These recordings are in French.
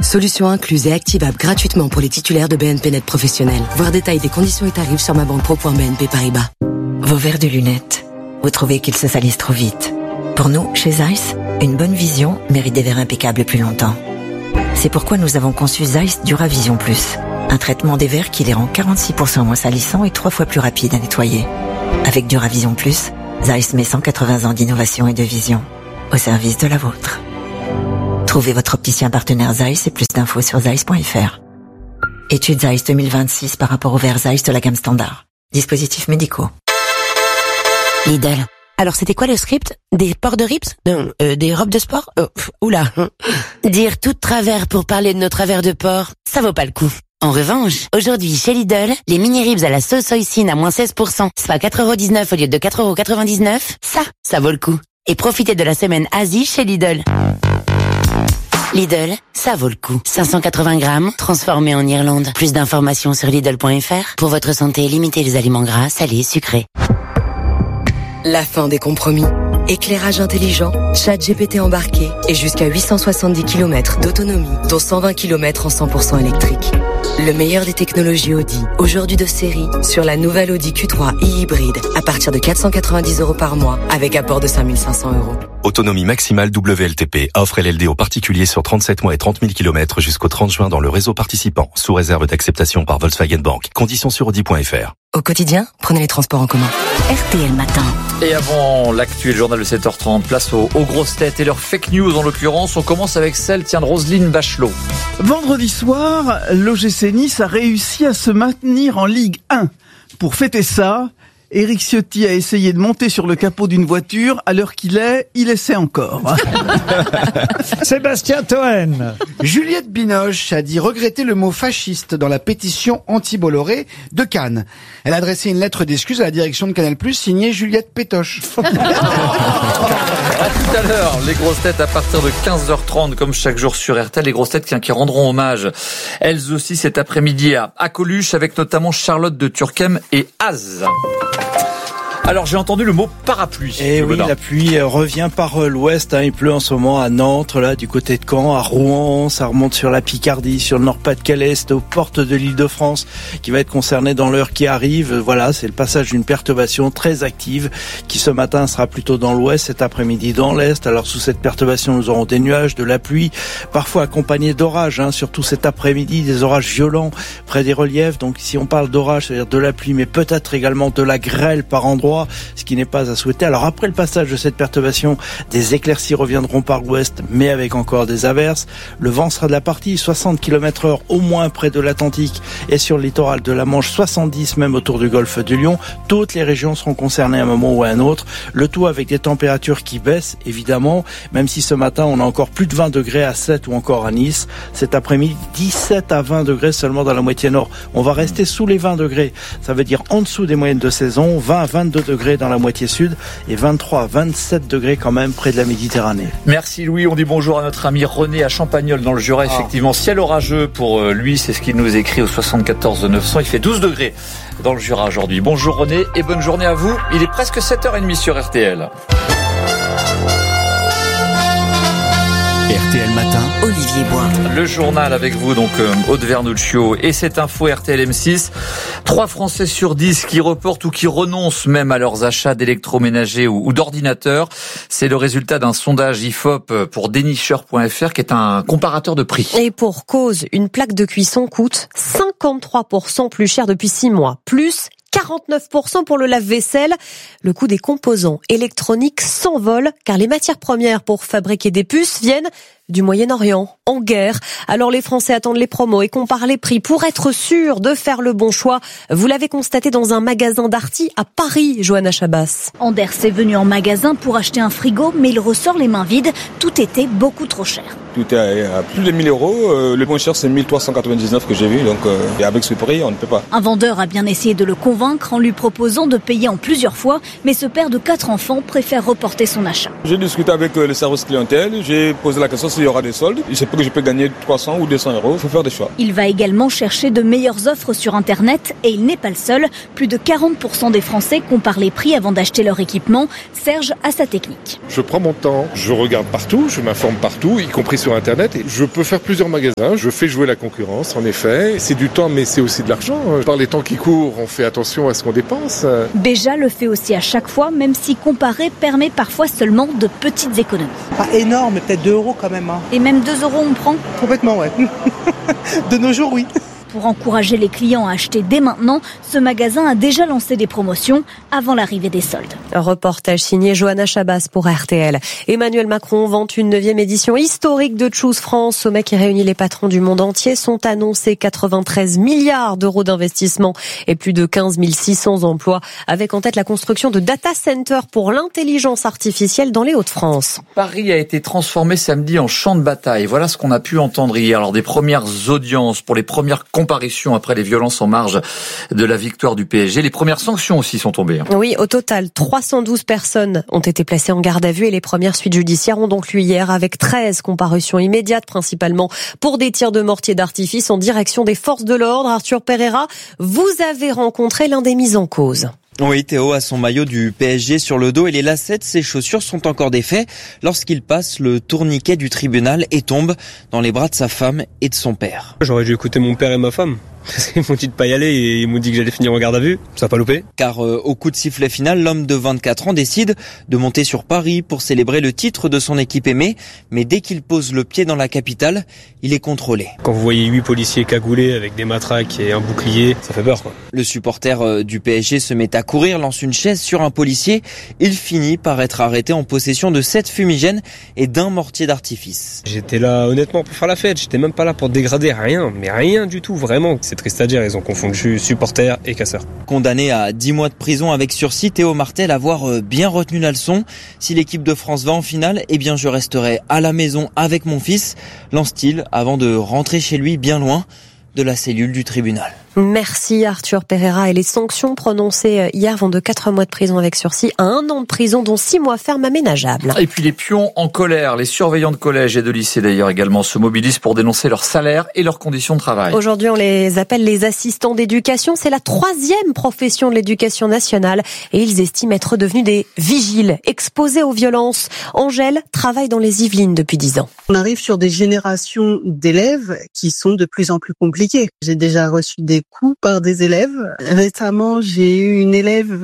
Solution incluse et activable gratuitement pour les titulaires de BNP Net Professionnel. Voir détail des conditions et tarifs sur mabanpro.bnp Paribas. Vos verres de lunettes. Vous trouvez qu'ils se salissent trop vite. Pour nous, chez Zeiss, une bonne vision mérite des verres impeccables plus longtemps. C'est pourquoi nous avons conçu Zeiss Duravision Plus. Un traitement des verres qui les rend 46% moins salissants et 3 fois plus rapides à nettoyer. Avec Duravision Plus, Zeiss met 180 ans d'innovation et de vision au service de la vôtre. Trouvez votre opticien partenaire Zeiss et plus d'infos sur zeiss.fr. Étude Zeiss 2026 par rapport aux verres Zeiss de la gamme standard. Dispositifs médicaux. Lidl. Alors c'était quoi le script? Des ports de rips? Non, des robes de sport? Oula. Dire tout de travers pour parler de nos travers de porc, ça vaut pas le coup. En revanche, aujourd'hui chez Lidl, les mini ribs à la sauce hoisin à moins 16%, soit 4,19€ au lieu de 4,99€, ça vaut le coup. Et profitez de la semaine Asie chez Lidl. Lidl, ça vaut le coup. 580 grammes, transformés en Irlande. Plus d'informations sur Lidl.fr. Pour votre santé, limitez les aliments gras, salés, sucrés. La fin des compromis. Éclairage intelligent, ChatGPT embarqué et jusqu'à 870 km d'autonomie, dont 120 km en 100% électrique. Le meilleur des technologies Audi, aujourd'hui de série, sur la nouvelle Audi Q3 e-hybride, à partir de 490€ par mois, avec apport de 5 500€. Autonomie maximale WLTP, offre LLD aux particuliers sur 37 mois et 30 000 km jusqu'au 30 juin dans le réseau participant, sous réserve d'acceptation par Volkswagen Bank. Conditions sur Audi.fr. Au quotidien, prenez les transports en commun. RTL Matin. Et avant l'actu et le journal de 7h30, place aux grosses têtes et leurs fake news en l'occurrence. On commence avec celle de Roselyne Bachelot. Vendredi soir, l'OGC Nice a réussi à se maintenir en Ligue 1. Pour fêter ça, Éric Ciotti a essayé de monter sur le capot d'une voiture. À l'heure qu'il est, il essaie encore. Sébastien Toen. Juliette Binoche a dit regretter le mot fasciste dans la pétition anti-Bolloré de Cannes. Elle a adressé une lettre d'excuse à la direction de Canal+, signée Juliette Pétoche. À tout à l'heure, les grosses têtes à partir de 15h30, comme chaque jour sur RTL, les grosses têtes qui rendront hommage, elles aussi cet après-midi à Coluche, avec notamment Charlotte de Turckheim et Az. Alors j'ai entendu le mot parapluie. Et oui, la pluie revient par l'ouest. Il pleut en ce moment à Nantes, là du côté de Caen, à Rouen. Ça remonte sur la Picardie, sur le Nord-Pas-de-Calais, c'est aux portes de l'Île-de-France qui va être concernée dans l'heure qui arrive. Voilà, c'est le passage d'une perturbation très active qui ce matin sera plutôt dans l'ouest, cet après-midi dans l'est. Alors sous cette perturbation, nous aurons des nuages, de la pluie, parfois accompagnés d'orages. Surtout cet après-midi, des orages violents près des reliefs. Donc si on parle d'orage, c'est-à-dire de la pluie, mais peut-être également de la grêle par endroits, ce qui n'est pas à souhaiter. Alors après le passage de cette perturbation, des éclaircies reviendront par l'ouest, mais avec encore des averses. Le vent sera de la partie, 60 km/h au moins près de l'Atlantique et sur le littoral de la Manche, 70 même autour du golfe du Lion. Toutes les régions seront concernées à un moment ou à un autre. Le tout avec des températures qui baissent, évidemment, même si ce matin on a encore plus de 20 degrés à 7 ou encore à Nice. Cet après-midi, 17 à 20 degrés seulement dans la moitié nord. On va rester sous les 20 degrés. Ça veut dire en dessous des moyennes de saison, 20 à 22 degrés dans la moitié sud et 23 à 27 degrés quand même près de la Méditerranée. Merci Louis, on dit bonjour à notre ami René à Champagnole dans le Jura. Effectivement, ciel orageux pour lui, c'est ce qu'il nous écrit au 74 900. Il fait 12 degrés dans le Jura aujourd'hui. Bonjour René et bonne journée à vous. Il est presque 7h30 sur RTL. RTL Matin, Olivier Bois. Le journal avec vous, donc Aude Vernuccio et cette info RTL M6. 3 Français sur 10 qui reportent ou qui renoncent même à leurs achats d'électroménagers ou d'ordinateurs. C'est le résultat d'un sondage IFOP pour dénicheur.fr qui est un comparateur de prix. Et pour cause, une plaque de cuisson coûte 53% plus cher depuis 6 mois. Plus 49% pour le lave-vaisselle. Le coût des composants électroniques s'envole car les matières premières pour fabriquer des puces viennent du Moyen-Orient, en guerre. Alors les Français attendent les promos et comparent les prix pour être sûrs de faire le bon choix. Vous l'avez constaté dans un magasin Darty à Paris, Johanna Chabas. Anders est venu en magasin pour acheter un frigo, mais il ressort les mains vides. Tout était beaucoup trop cher. Tout est à plus de 1000 €. Le moins cher, c'est 1399 que j'ai vu. Donc et avec ce prix, on ne peut pas. Un vendeur a bien essayé de le convaincre en lui proposant de payer en plusieurs fois. Mais ce père de 4 enfants préfère reporter son achat. J'ai discuté avec le service clientèle. J'ai posé la question il y aura des soldes. Il se peut que je peux gagner 300 ou 200 euros. Il faut faire des choix. Il va également chercher de meilleures offres sur Internet et il n'est pas le seul. Plus de 40% des Français comparent les prix avant d'acheter leur équipement. Serge a sa technique. Je prends mon temps, je regarde partout, je m'informe partout, y compris sur Internet. Et je peux faire plusieurs magasins. Je fais jouer la concurrence, en effet. C'est du temps, mais c'est aussi de l'argent. Par les temps qui courent, on fait attention à ce qu'on dépense. Béja le fait aussi à chaque fois, même si comparer permet parfois seulement de petites économies. Pas énorme, mais peut-être 2 euros quand même. Et même 2 euros on prend ? Complètement, ouais. De nos jours, oui. Pour encourager les clients à acheter dès maintenant, ce magasin a déjà lancé des promotions avant l'arrivée des soldes. Reportage signé Johanna Chabas pour RTL. Emmanuel Macron vante une 9e édition historique de Choose France. Sommet qui réunit les patrons du monde entier. Sont annoncés 93 milliards d'euros d'investissement et plus de 15 600 emplois, avec en tête la construction de data centers pour l'intelligence artificielle dans les Hauts-de-France. Paris a été transformé samedi en champ de bataille. Voilà ce qu'on a pu entendre hier lors des premières audiences pour les premières comparution après les violences en marge de la victoire du PSG. Les premières sanctions aussi sont tombées. Oui, au total, 312 personnes ont été placées en garde à vue et les premières suites judiciaires ont donc lieu hier avec 13 comparutions immédiates, principalement pour des tirs de mortier d'artifice en direction des forces de l'ordre. Arthur Pereira, vous avez rencontré l'un des mis en cause. Oui, Théo a son maillot du PSG sur le dos et les lacets de ses chaussures sont encore défaits lorsqu'il passe le tourniquet du tribunal et tombe dans les bras de sa femme et de son père. J'aurais dû écouter mon père et ma femme. Ils m'ont dit de pas y aller et ils m'ont dit que j'allais finir en garde à vue. Ça n'a pas loupé. Car au coup de sifflet final, l'homme de 24 ans décide de monter sur Paris pour célébrer le titre de son équipe aimée. Mais dès qu'il pose le pied dans la capitale, il est contrôlé. Quand vous voyez 8 policiers cagoulés avec des matraques et un bouclier, ça fait peur, quoi. Le supporter du PSG se met à courir, lance une chaise sur un policier. Il finit par être arrêté en possession de 7 fumigènes et d'un mortier d'artifice. J'étais là honnêtement pour faire la fête. J'étais même pas là pour dégrader, rien. Mais rien du tout, vraiment. C'est triste à dire, ils ont confondu supporters et casseurs. Condamné à 10 mois de prison avec sursis, Théo Martel avoir bien retenu la leçon. Si l'équipe de France va en finale, eh bien je resterai à la maison avec mon fils, lance-t-il avant de rentrer chez lui bien loin de la cellule du tribunal. Merci Arthur Pereira. Et les sanctions prononcées hier vont de 4 mois de prison avec sursis à 1 an de prison, dont 6 mois ferme aménageable. Et puis les pions en colère, les surveillants de collège et de lycée d'ailleurs également se mobilisent pour dénoncer leur salaire et leurs conditions de travail. Aujourd'hui, on les appelle les assistants d'éducation. C'est la 3e profession de l'éducation nationale et ils estiment être devenus des vigiles exposés aux violences. Angèle travaille dans les Yvelines depuis 10 ans. On arrive sur des générations d'élèves qui sont de plus en plus compliquées. J'ai déjà reçu des coups par des élèves. Récemment, j'ai eu une élève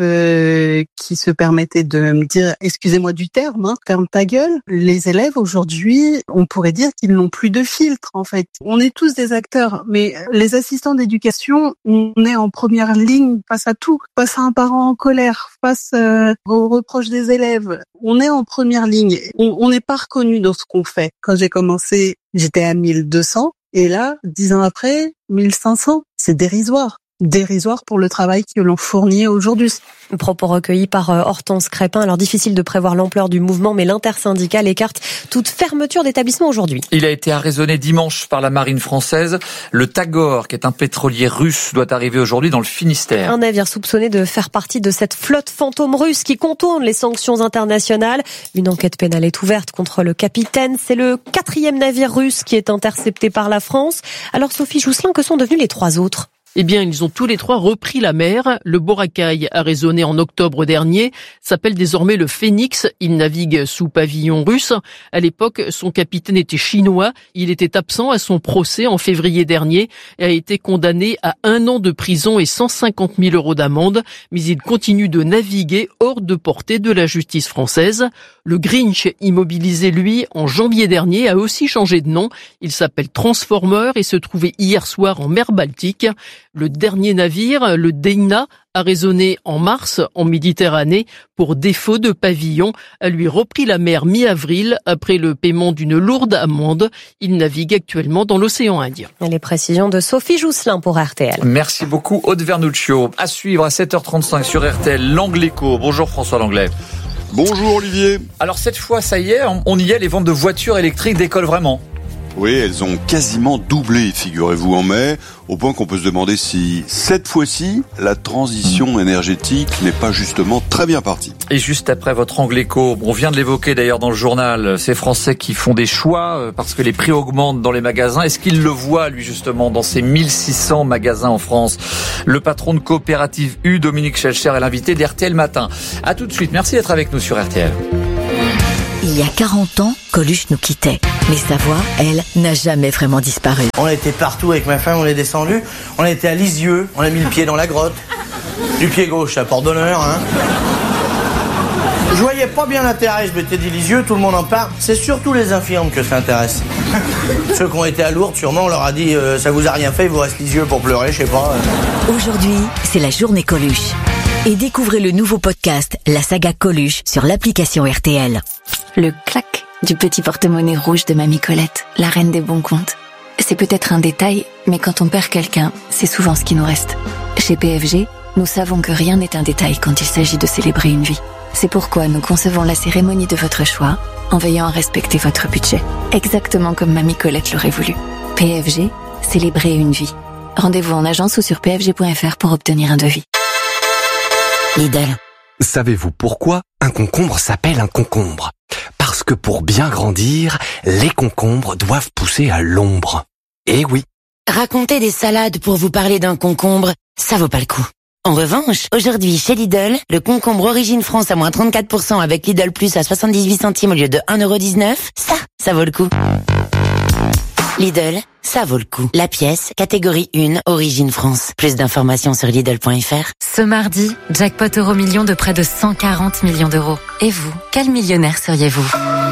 qui se permettait de me dire, excusez-moi du terme, ferme ta gueule. Les élèves aujourd'hui, on pourrait dire qu'ils n'ont plus de filtre en fait. On est tous des acteurs, mais les assistants d'éducation, on est en première ligne face à tout, face à un parent en colère, face aux reproches des élèves. On est en première ligne. On n'est pas reconnu dans ce qu'on fait. Quand j'ai commencé, j'étais à 1200. Et là, 10 ans après, 1500, c'est dérisoire. Dérisoire pour le travail que l'on fournit aujourd'hui. Propos recueillis par Hortense Crépin. Alors difficile de prévoir l'ampleur du mouvement, mais l'intersyndicale écarte toute fermeture d'établissement aujourd'hui. Il a été arraisonné dimanche par la marine française. Le Tagor, qui est un pétrolier russe, doit arriver aujourd'hui dans le Finistère. Un navire soupçonné de faire partie de cette flotte fantôme russe qui contourne les sanctions internationales. Une enquête pénale est ouverte contre le capitaine. C'est le 4e navire russe qui est intercepté par la France. Alors Sophie Jousselin, que sont devenus les 3 autres ? Eh bien, ils ont tous les 3 repris la mer. Le Boracay, arraisonné en octobre dernier, s'appelle désormais le Phénix. Il navigue sous pavillon russe. À l'époque, son capitaine était chinois. Il était absent à son procès en février dernier et a été condamné à 1 an de prison et 150 000 € d'amende. Mais il continue de naviguer hors de portée de la justice française. Le Grinch, immobilisé lui en janvier dernier, a aussi changé de nom. Il s'appelle Transformer et se trouvait hier soir en mer Baltique. Le dernier navire, le Deina, arraisonné en mars en Méditerranée pour défaut de pavillon, a lui repris la mer mi-avril après le paiement d'une lourde amende. Il navigue actuellement dans l'océan Indien. Les précisions de Sophie Jousselin pour RTL. Merci beaucoup Aude Vernuccio. À suivre à 7h35 sur RTL, L'Angléco. Bonjour François Langlais. Bonjour Olivier. Alors cette fois, ça y est, on y est, les ventes de voitures électriques décollent vraiment. Oui, elles ont quasiment doublé, figurez-vous, en mai, au point qu'on peut se demander si, cette fois-ci, la transition énergétique n'est pas justement très bien partie. Et juste après votre angle éco, on vient de l'évoquer d'ailleurs dans le journal, ces Français qui font des choix parce que les prix augmentent dans les magasins. Est-ce qu'il le voit, lui, justement, dans ces 1600 magasins en France? Le patron de Coopérative U, Dominique Schelcher, est l'invité d'RTL Matin. À tout de suite. Merci d'être avec nous sur RTL. Il y a 40 ans, Coluche nous quittait. Mais sa voix, elle, n'a jamais vraiment disparu. On était partout avec ma femme, on est descendu. On était à Lisieux, on a mis le pied dans la grotte. Du pied gauche à Port d'Honneur, hein. Je voyais pas bien l'intérêt, je m'étais dit Lisieux, tout le monde en parle. C'est surtout les infirmes que ça intéresse. Ceux qui ont été à Lourdes, sûrement, on leur a dit ça vous a rien fait, il vous reste Lisieux pour pleurer, je sais pas. Aujourd'hui, c'est la journée Coluche. Et découvrez le nouveau podcast, la saga Coluche, sur l'application RTL. Le clac du petit porte-monnaie rouge de Mamie Colette, la reine des bons comptes. C'est peut-être un détail, mais quand on perd quelqu'un, c'est souvent ce qui nous reste. Chez PFG, nous savons que rien n'est un détail quand il s'agit de célébrer une vie. C'est pourquoi nous concevons la cérémonie de votre choix en veillant à respecter votre budget, exactement comme Mamie Colette l'aurait voulu. PFG, célébrer une vie. Rendez-vous en agence ou sur pfg.fr pour obtenir un devis. Lidl. Savez-vous pourquoi un concombre s'appelle un concombre? Parce que pour bien grandir, les concombres doivent pousser à l'ombre. Eh oui. Raconter des salades pour vous parler d'un concombre, ça vaut pas le coup. En revanche, aujourd'hui chez Lidl, le concombre Origine France à moins 34% avec Lidl Plus à 78 centimes au lieu de 1,19€, ça vaut le coup. Lidl, ça vaut le coup. La pièce, catégorie 1, Origine France. Plus d'informations sur Lidl.fr. Ce mardi, jackpot Euromillions de près de 140 millions d'euros. Et vous, quel millionnaire seriez-vous ?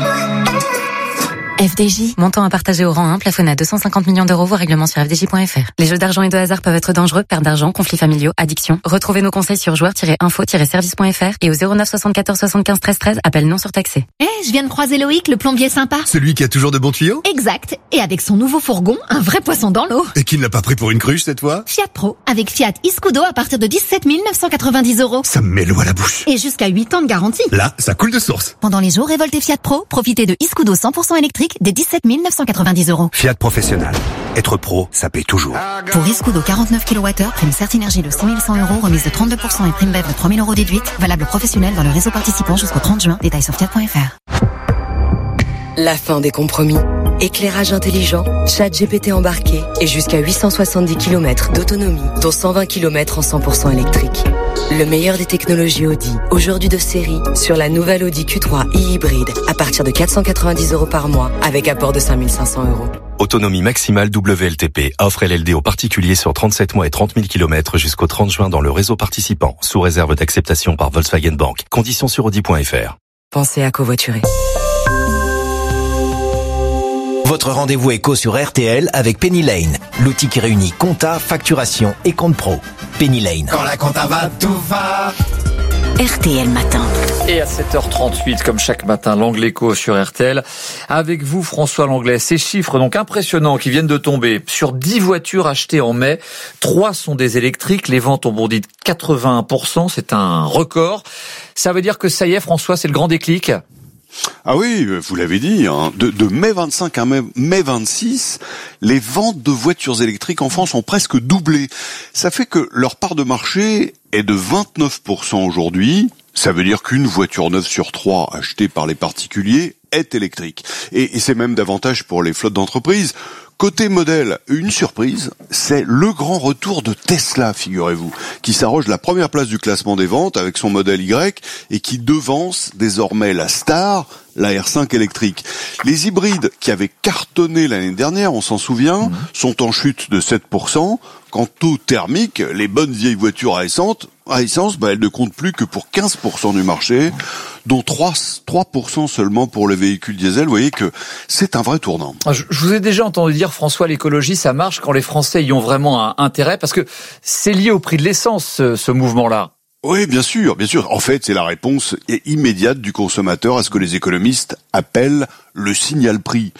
FDJ, montant à partager au rang 1, plafonné à 250 millions d'euros, vos règlements sur fdj.fr. Les jeux d'argent et de hasard peuvent être dangereux, perte d'argent, conflits familiaux, addiction. Retrouvez nos conseils sur joueurs-info-service.fr et au 09 74 75 13 13, appel non surtaxé. Je viens de croiser Loïc, le plombier sympa. Celui qui a toujours de bons tuyaux ? Exact. Et avec son nouveau fourgon, un vrai poisson dans l'eau. Et qui ne l'a pas pris pour une cruche cette fois ? Fiat Pro, avec Fiat Iscudo à partir de 17 990 €. Ça me met l'eau à la bouche. Et jusqu'à 8 ans de garantie. Là, ça coule de source. Pendant les jours révoltés Fiat Pro, profitez de Iscudo 100% électrique des 17 990 €. Fiat Professionnel. Être pro, ça paye toujours. Pour Iscudo 49 kWh, prime Certinergie de 6 100 €, remise de 32% et prime BEV de 3 000 € déduite. Valable professionnel dans le réseau participant jusqu'au 30 juin. Détails sur fiat.fr. La fin des compromis. Éclairage intelligent, ChatGPT embarqué et jusqu'à 870 km d'autonomie, dont 120 km en 100% électrique. Le meilleur des technologies Audi, aujourd'hui de série, sur la nouvelle Audi Q3 e-hybride, à partir de 490 € par mois, avec apport de 5 500 €. Autonomie maximale WLTP. Offre LLD aux particuliers sur 37 mois et 30 000 km jusqu'au 30 juin dans le réseau participant, sous réserve d'acceptation par Volkswagen Bank. Conditions sur Audi.fr. Pensez à covoiturer. Votre rendez-vous éco sur RTL avec Penny Lane, l'outil qui réunit compta, facturation et compte pro. Penny Lane. Quand la compta va, tout va. RTL Matin. Et à 7h38, comme chaque matin, l'angle éco sur RTL. Avec vous, François Langlais. Ces chiffres donc impressionnants qui viennent de tomber. Sur 10 voitures achetées en mai, 3 sont des électriques. Les ventes ont bondi de 81%. C'est un record. Ça veut dire que ça y est, François, c'est le grand déclic? Ah oui, vous l'avez dit, hein, de mai 25 à mai 26, les ventes de voitures électriques en France ont presque doublé. Ça fait que leur part de marché est de 29% aujourd'hui. Ça veut dire qu'une voiture neuve sur 3 achetée par les particuliers est électrique. Et c'est même davantage pour les flottes d'entreprises. Côté modèle, une surprise, c'est le grand retour de Tesla, figurez-vous, qui s'arroge la première place du classement des ventes avec son modèle Y et qui devance désormais la star, la R5 électrique. Les hybrides qui avaient cartonné l'année dernière, on s'en souvient, sont en chute de 7%. Quant aux thermiques, les bonnes vieilles voitures à essence, elles ne comptent plus que pour 15% du marché, dont 3% seulement pour les véhicules diesel. Vous voyez que c'est un vrai tournant. Je vous ai déjà entendu dire, François, l'écologie, ça marche quand les Français y ont vraiment un intérêt, parce que c'est lié au prix de l'essence, ce mouvement-là. Oui, bien sûr, bien sûr. En fait, c'est la réponse immédiate du consommateur à ce que les économistes appellent le signal prix.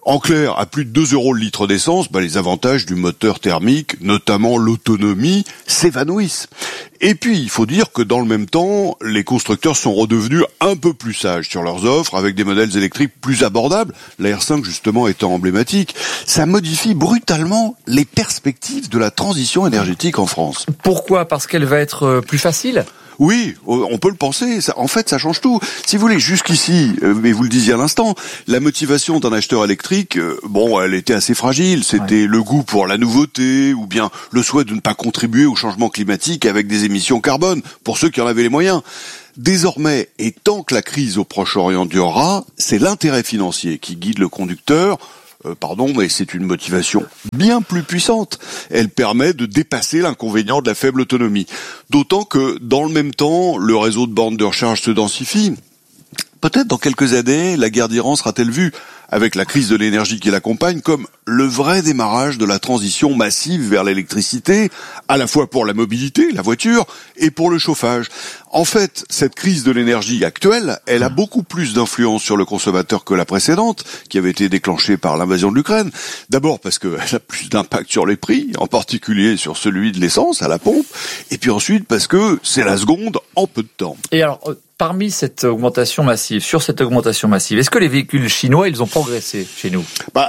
En clair, à plus de 2 € le litre d'essence, les avantages du moteur thermique, notamment l'autonomie, s'évanouissent. Et puis, il faut dire que dans le même temps, les constructeurs sont redevenus un peu plus sages sur leurs offres, avec des modèles électriques plus abordables, la R5 justement étant emblématique. Ça modifie brutalement les perspectives de la transition énergétique en France. Pourquoi ? Parce qu'elle va être plus facile ? Oui, on peut le penser. En fait, ça change tout. Si vous voulez, jusqu'ici, mais vous le disiez à l'instant, la motivation d'un acheteur électrique, elle était assez fragile. C'était le goût pour la nouveauté, ou bien le souhait de ne pas contribuer au changement climatique avec des émissions carbone, pour ceux qui en avaient les moyens. Désormais, et tant que la crise au Proche-Orient durera, c'est l'intérêt financier qui guide le conducteur. Mais c'est une motivation bien plus puissante. Elle permet de dépasser l'inconvénient de la faible autonomie. D'autant que, dans le même temps, le réseau de bornes de recharge se densifie. Peut-être dans quelques années, la guerre d'Iran sera-t-elle vue, avec la crise de l'énergie qui l'accompagne, comme le vrai démarrage de la transition massive vers l'électricité, à la fois pour la mobilité, la voiture, et pour le chauffage. En fait, cette crise de l'énergie actuelle, elle a beaucoup plus d'influence sur le consommateur que la précédente, qui avait été déclenchée par l'invasion de l'Ukraine. D'abord parce qu'elle a plus d'impact sur les prix, en particulier sur celui de l'essence à la pompe, et puis ensuite parce que c'est la seconde en peu de temps. Et alors, parmi cette augmentation massive, est-ce que les véhicules chinois, ils ont progressé chez nous ?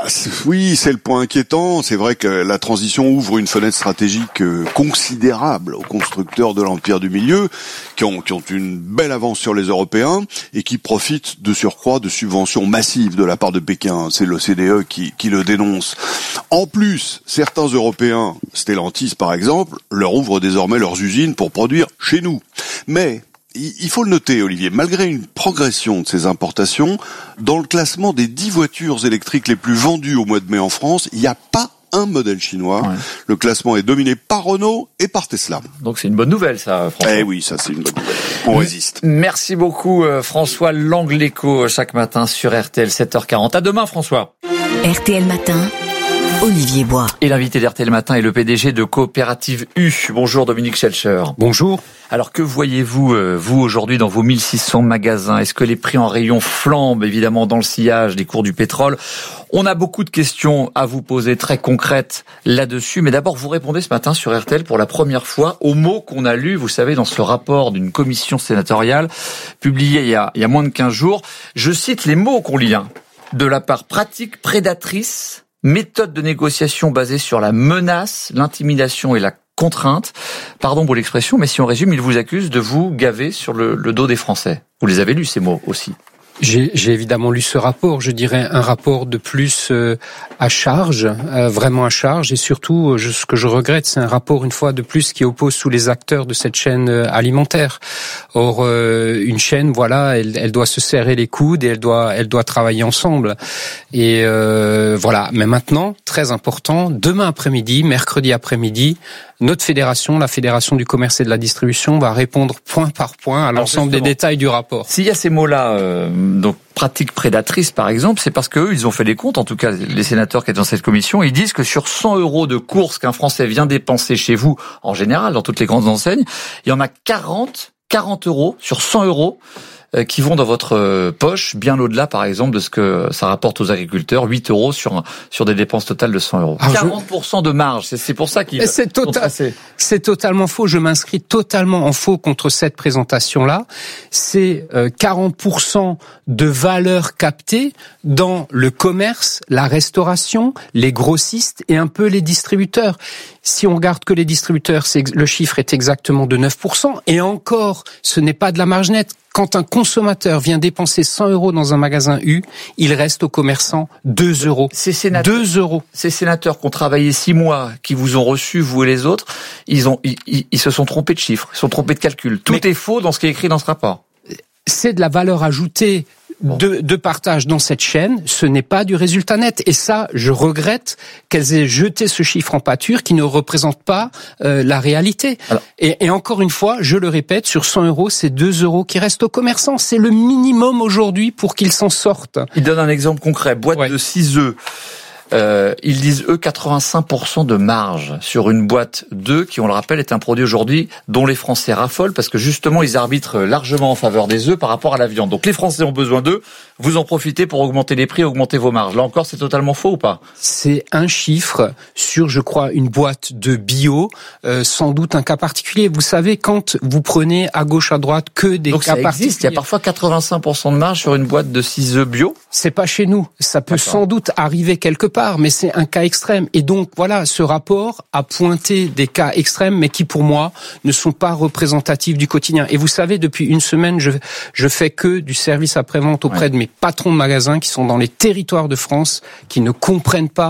Oui, c'est le point inquiétant. C'est vrai que la transition ouvre une fenêtre stratégique considérable aux constructeurs de l'Empire du Milieu, qui ont une belle avance sur les Européens et qui profitent de surcroît de subventions massives de la part de Pékin. C'est l'OCDE qui le dénonce. En plus, certains Européens, Stellantis par exemple, leur ouvrent désormais leurs usines pour produire chez nous. Mais il faut le noter, Olivier, malgré une progression de ces importations, dans le classement des 10 voitures électriques les plus vendues au mois de mai en France, il n'y a pas un modèle chinois. Ouais. Le classement est dominé par Renault et par Tesla. Donc c'est une bonne nouvelle, ça, François. Oui, ça c'est une bonne nouvelle. On résiste. Merci beaucoup, François Langléco, chaque matin sur RTL, 7h40. À demain, François. RTL Matin, Olivier Bois. Et l'invité d'RTL Matin est le PDG de Coopérative U. Bonjour Dominique Schelcher. Bonjour. Alors que voyez-vous, vous aujourd'hui dans vos 1600 magasins ? Est-ce que les prix en rayon flambent évidemment dans le sillage des cours du pétrole ? On a beaucoup de questions à vous poser très concrètes là-dessus. Mais d'abord, vous répondez ce matin sur RTL pour la première fois aux mots qu'on a lus, vous savez, dans ce rapport d'une commission sénatoriale publié il y a moins de 15 jours. Je cite les mots qu'on lit. De la part pratique prédatrice, méthode de négociation basée sur la menace, l'intimidation et la contrainte. Pardon pour l'expression, mais si on résume, ils vous accusent de vous gaver sur le dos des Français. Vous les avez lus, ces mots aussi. J'ai évidemment lu ce rapport, je dirais un rapport de plus à charge, vraiment à charge, et surtout ce que je regrette, c'est un rapport une fois de plus qui oppose tous les acteurs de cette chaîne alimentaire. Or une chaîne, voilà, elle doit se serrer les coudes et elle doit travailler ensemble. Et voilà. Mais maintenant, très important, demain après-midi, mercredi après-midi, notre fédération, la Fédération du commerce et de la distribution, va répondre point par point à l'ensemble des détails du rapport. S'il y a ces mots-là, donc pratique prédatrice par exemple, c'est parce qu'eux, ils ont fait les comptes, en tout cas les sénateurs qui étaient dans cette commission, ils disent que sur 100 € de courses qu'un Français vient dépenser chez vous, en général, dans toutes les grandes enseignes, il y en a 40 € sur 100 € qui vont dans votre poche, bien au-delà, par exemple, de ce que ça rapporte aux agriculteurs, 8 € sur des dépenses totales de 100 €. 40% de marge, c'est pour ça qu'ils c'est totalement faux. Je m'inscris totalement en faux contre cette présentation-là. C'est 40% de valeur captée dans le commerce, la restauration, les grossistes et un peu les distributeurs. Si on regarde que les distributeurs, le chiffre est exactement de 9%. Et encore, ce n'est pas de la marge nette. Quand un consommateur vient dépenser 100 € dans un magasin U, il reste au commerçant 2 €. 2 €. Ces sénateurs qui ont travaillé 6 mois, qui vous ont reçu, vous et les autres, ils se sont trompés de chiffres, ils se sont trompés de calcul. Tout est faux dans ce qui est écrit dans ce rapport. C'est de la valeur ajoutée de partage dans cette chaîne, ce n'est pas du résultat net. Et ça, je regrette qu'elles aient jeté ce chiffre en pâture qui ne représente pas la réalité. Et encore une fois, je le répète, sur 100 €, c'est 2 € qui restent aux commerçants. C'est le minimum aujourd'hui pour qu'ils s'en sortent. Il donne un exemple concret. Boîte de 6 œufs. Ils disent, eux, 85% de marge sur une boîte d'œufs qui, on le rappelle, est un produit aujourd'hui dont les Français raffolent parce que justement, ils arbitrent largement en faveur des œufs par rapport à la viande. Donc les Français ont besoin d'œufs, vous en profitez pour augmenter les prix, augmenter vos marges. Là encore, c'est totalement faux ou pas? C'est un chiffre sur, je crois, une boîte de bio, sans doute un cas particulier. Vous savez, quand vous prenez à gauche, à droite que des cas particuliers... Il y a parfois 85% de marge sur une boîte de 6 œufs bio? C'est pas chez nous. Ça peut sans doute arriver quelque part, mais c'est un cas extrême. Et donc, voilà, ce rapport a pointé des cas extrêmes, mais qui, pour moi, ne sont pas représentatifs du quotidien. Et vous savez, depuis une semaine, je fais que du service après-vente auprès de mes patrons de magasins qui sont dans les territoires de France, qui ne comprennent pas,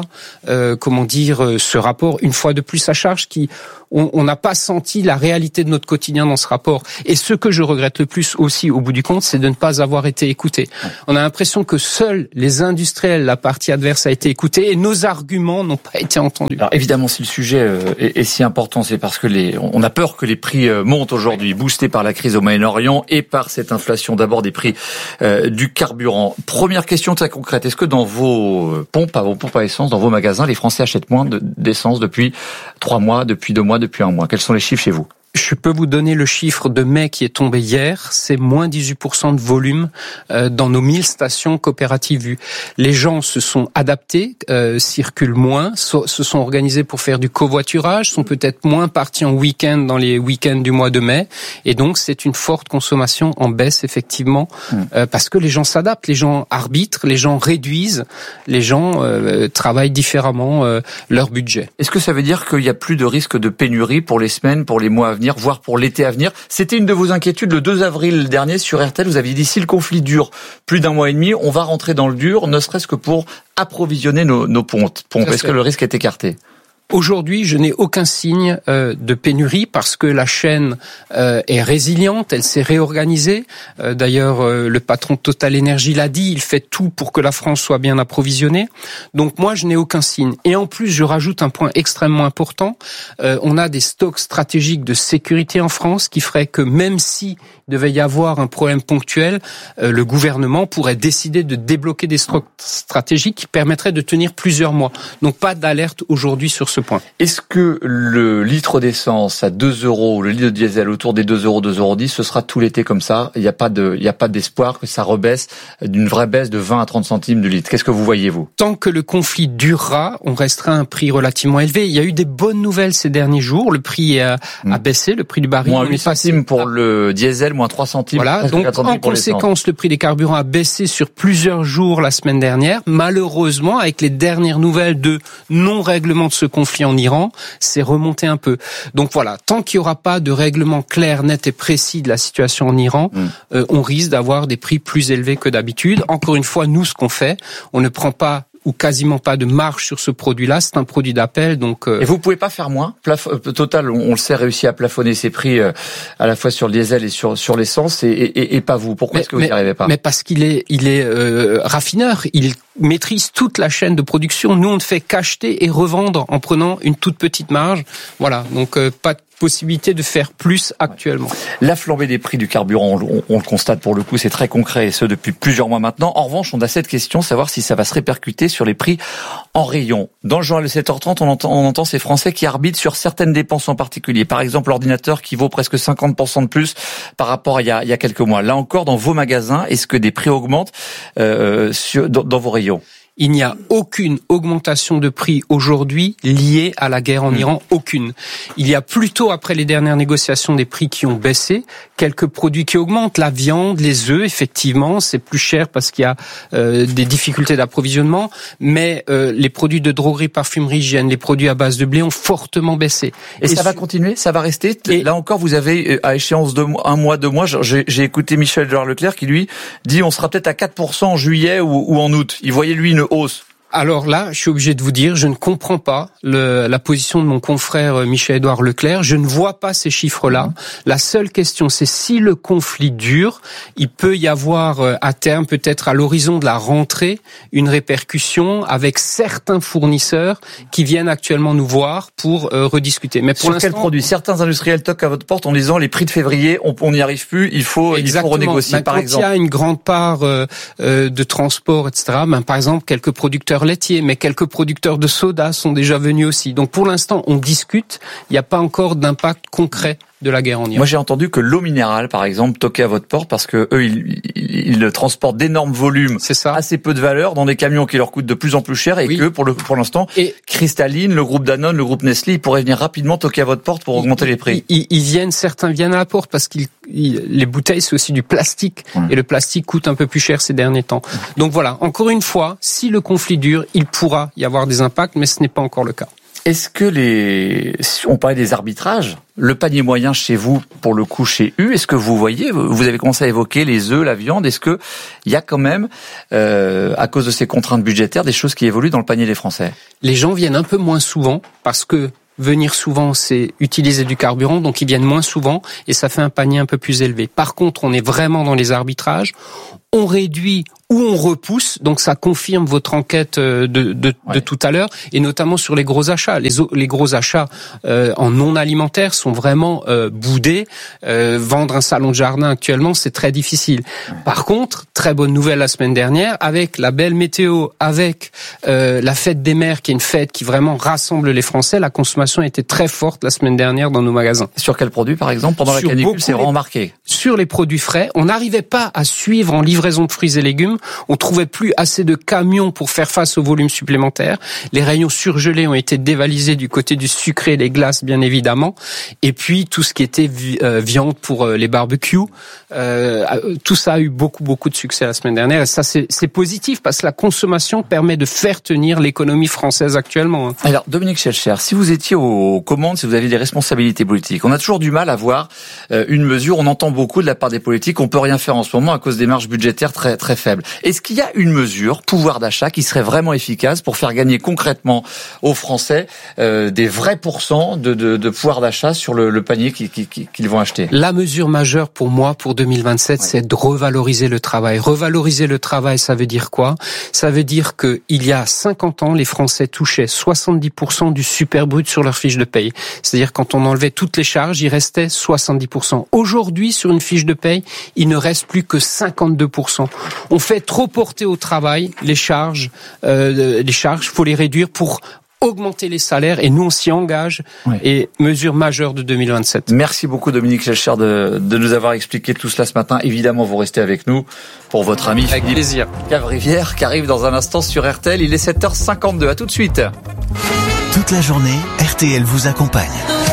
ce rapport, une fois de plus à charge, on n'a pas senti la réalité de notre quotidien dans ce rapport. Et ce que je regrette le plus aussi, au bout du compte, c'est de ne pas avoir été écouté. On a l'impression que seuls les industriels, la partie adverse, a été écoutée et nos arguments n'ont pas été entendus. Alors évidemment, si le sujet est si important, c'est parce que on a peur que les prix montent aujourd'hui, boostés par la crise au Moyen-Orient et par cette inflation d'abord des prix du carburant. Première question très concrète, est-ce que dans vos pompes à essence, dans vos magasins, les Français achètent moins d'essence depuis 3 mois, depuis 2 mois, depuis 1 mois? Quels sont les chiffres chez vous? Je peux vous donner le chiffre de mai qui est tombé hier. C'est moins 18% de volume dans nos 1000 stations coopératives vues. Les gens se sont adaptés, circulent moins, se sont organisés pour faire du covoiturage, sont peut-être moins partis en week-end dans les week-ends du mois de mai. Et donc, c'est une forte consommation en baisse, effectivement, parce que les gens s'adaptent, les gens arbitrent, les gens réduisent, les gens travaillent différemment leur budget. Est-ce que ça veut dire qu'il n'y a plus de risque de pénurie pour les semaines, pour les mois à venir, voire pour l'été à venir? C'était une de vos inquiétudes le 2 avril dernier sur RTL. Vous aviez dit, si le conflit dure plus d'1 mois et demi, on va rentrer dans le dur, ne serait-ce que pour approvisionner nos pompes. Est-ce que le risque est écarté? Aujourd'hui, je n'ai aucun signe de pénurie parce que la chaîne est résiliente, elle s'est réorganisée. D'ailleurs, le patron de Total Energy l'a dit, il fait tout pour que la France soit bien approvisionnée. Donc moi, je n'ai aucun signe. Et en plus, je rajoute un point extrêmement important. On a des stocks stratégiques de sécurité en France qui ferait que même si devait y avoir un problème ponctuel, le gouvernement pourrait décider de débloquer des stocks stratégiques qui permettraient de tenir plusieurs mois. Donc pas d'alerte aujourd'hui sur ce point. Est-ce que le litre d'essence à 2 €, le litre de diesel autour des 2 €, 2,10 €, ce sera tout l'été comme ça? Il n'y a pas d'espoir que ça rebaisse d'une vraie baisse de 20 à 30 centimes du litre. Qu'est-ce que vous voyez, vous? Tant que le conflit durera, on restera à un prix relativement élevé. Il y a eu des bonnes nouvelles ces derniers jours. Le prix a baissé, le prix du baril. Moins 8 centimes pour le diesel, moins 3 centimes. Voilà, donc en conséquence, le prix des carburants a baissé sur plusieurs jours la semaine dernière. Malheureusement, avec les dernières nouvelles de non-règlement de ce conflit en Iran, c'est remonté un peu. Donc voilà, tant qu'il n'y aura pas de règlement clair, net et précis de la situation en Iran, on risque d'avoir des prix plus élevés que d'habitude. Encore une fois, nous, ce qu'on fait, on ne prend pas ou quasiment pas de marge sur ce produit-là. C'est un produit d'appel, donc... Et vous pouvez pas faire moins? Total, on le sait, réussi à plafonner ses prix à la fois sur le diesel et sur l'essence, et pas vous. Pourquoi est-ce que vous n'y arrivez pas? Mais parce qu'il est raffineur. Il maîtrise toute la chaîne de production. Nous, on ne fait qu'acheter et revendre en prenant une toute petite marge. Voilà, donc pas de possibilité de faire plus actuellement. La flambée des prix du carburant, on le constate pour le coup, c'est très concret, et ce depuis plusieurs mois maintenant. En revanche, on a cette question, savoir si ça va se répercuter sur les prix en rayon. Dans le journal de 7h30, on entend ces Français qui arbitrent sur certaines dépenses en particulier. Par exemple, l'ordinateur qui vaut presque 50% de plus par rapport à il y a quelques mois. Là encore, dans vos magasins, est-ce que des prix augmentent dans vos rayons? Il n'y a aucune augmentation de prix aujourd'hui liée à la guerre en Iran, aucune. Il y a plutôt, après les dernières négociations, des prix qui ont baissé, quelques produits qui augmentent. La viande, les œufs, effectivement, c'est plus cher parce qu'il y a des difficultés d'approvisionnement, mais les produits de droguerie, parfumerie, hygiène, les produits à base de blé ont fortement baissé. Et ça va continuer? Ça va rester? Là encore, vous avez, à échéance de 1 mois, 2 mois, j'ai écouté Michel-Édouard Leclerc qui, lui, dit on sera peut-être à 4% en juillet ou en août. Il voyait, lui, une hausse. Alors là, je suis obligé de vous dire, je ne comprends pas la position de mon confrère Michel-Édouard Leclerc. Je ne vois pas ces chiffres-là. La seule question, c'est si le conflit dure, il peut y avoir à terme, peut-être à l'horizon de la rentrée, une répercussion avec certains fournisseurs qui viennent actuellement nous voir pour rediscuter. Mais pour sur quel produit? Certains industriels toquent à votre porte en disant les prix de février, on n'y arrive plus, il faut renégocier, par exemple. Quand il y a une grande part de transport, etc., par exemple, quelques producteurs producteurs laitiers, mais quelques producteurs de soda sont déjà venus aussi. Donc pour l'instant, on discute. Il n'y a pas encore d'impact concret de la guerre en Iran. Moi, j'ai entendu que l'eau minérale, par exemple, toquait à votre porte parce que eux, ils transportent d'énormes volumes, assez peu de valeur, dans des camions qui leur coûtent de plus en plus cher, et que pour l'instant, Cristalline, le groupe Danone, le groupe Nestlé, ils pourraient venir rapidement toquer à votre porte pour augmenter les prix. Certains viennent à la porte parce que les bouteilles, c'est aussi du plastique, et le plastique coûte un peu plus cher ces derniers temps. Donc voilà, encore une fois, si le conflit dure, il pourra y avoir des impacts, mais ce n'est pas encore le cas. Est-ce que on parlait des arbitrages, le panier moyen chez vous, pour le coup chez U, est-ce que vous voyez, vous avez commencé à évoquer les œufs, la viande, est-ce que il y a quand même, à cause de ces contraintes budgétaires, des choses qui évoluent dans le panier des Français? Les gens viennent un peu moins souvent parce que venir souvent, c'est utiliser du carburant, donc ils viennent moins souvent et ça fait un panier un peu plus élevé. Par contre, on est vraiment dans les arbitrages, on réduit ou on repousse, donc ça confirme votre enquête de tout à l'heure, et notamment sur les gros achats. Les gros achats en non alimentaire sont vraiment boudés. Vendre un salon de jardin actuellement, c'est très difficile. Par contre, très bonne nouvelle la semaine dernière, avec la belle météo, avec la fête des mères, qui est une fête qui vraiment rassemble les Français, la consommation était très forte la semaine dernière dans nos magasins. Sur quel produit, par exemple, pendant la canicule, c'est vraiment marqué? Sur les produits frais, on n'arrivait pas à suivre en livraison de fruits et légumes. On trouvait plus assez de camions pour faire face au volume supplémentaire. Les rayons surgelés ont été dévalisés du côté du sucré, les glaces bien évidemment, et puis tout ce qui était viande pour les barbecues. Tout ça a eu beaucoup de succès la semaine dernière, et ça c'est positif parce que la consommation permet de faire tenir l'économie française actuellement. Alors Dominique Schelcher, si vous étiez aux commandes, si vous aviez des responsabilités politiques, on a toujours du mal à voir une mesure. On entend beaucoup de la part des politiques, on peut rien faire en ce moment à cause des marges budgétaires très très faibles. Est-ce qu'il y a une mesure, pouvoir d'achat, qui serait vraiment efficace pour faire gagner concrètement aux Français des vrais pourcents de pouvoir d'achat sur le panier qu'ils vont acheter? La mesure majeure pour moi, pour 2027, c'est de revaloriser le travail. Revaloriser le travail, ça veut dire quoi? Ça veut dire que il y a 50 ans, les Français touchaient 70% du super brut sur leur fiche de paye. C'est-à-dire quand on enlevait toutes les charges, il restait 70%. Aujourd'hui, sur une fiche de paye, il ne reste plus que 52%. On fait trop porter au travail les charges, faut les réduire pour augmenter les salaires, et nous on s'y engage, et mesure majeure de 2027. Merci beaucoup Dominique Schelcher de nous avoir expliqué tout cela ce matin. Évidemment, vous restez avec nous pour votre ami avec plaisir. Cavrivière, qui arrive dans un instant sur RTL. Il est 7h52, à tout de suite. Toute la journée, RTL vous accompagne.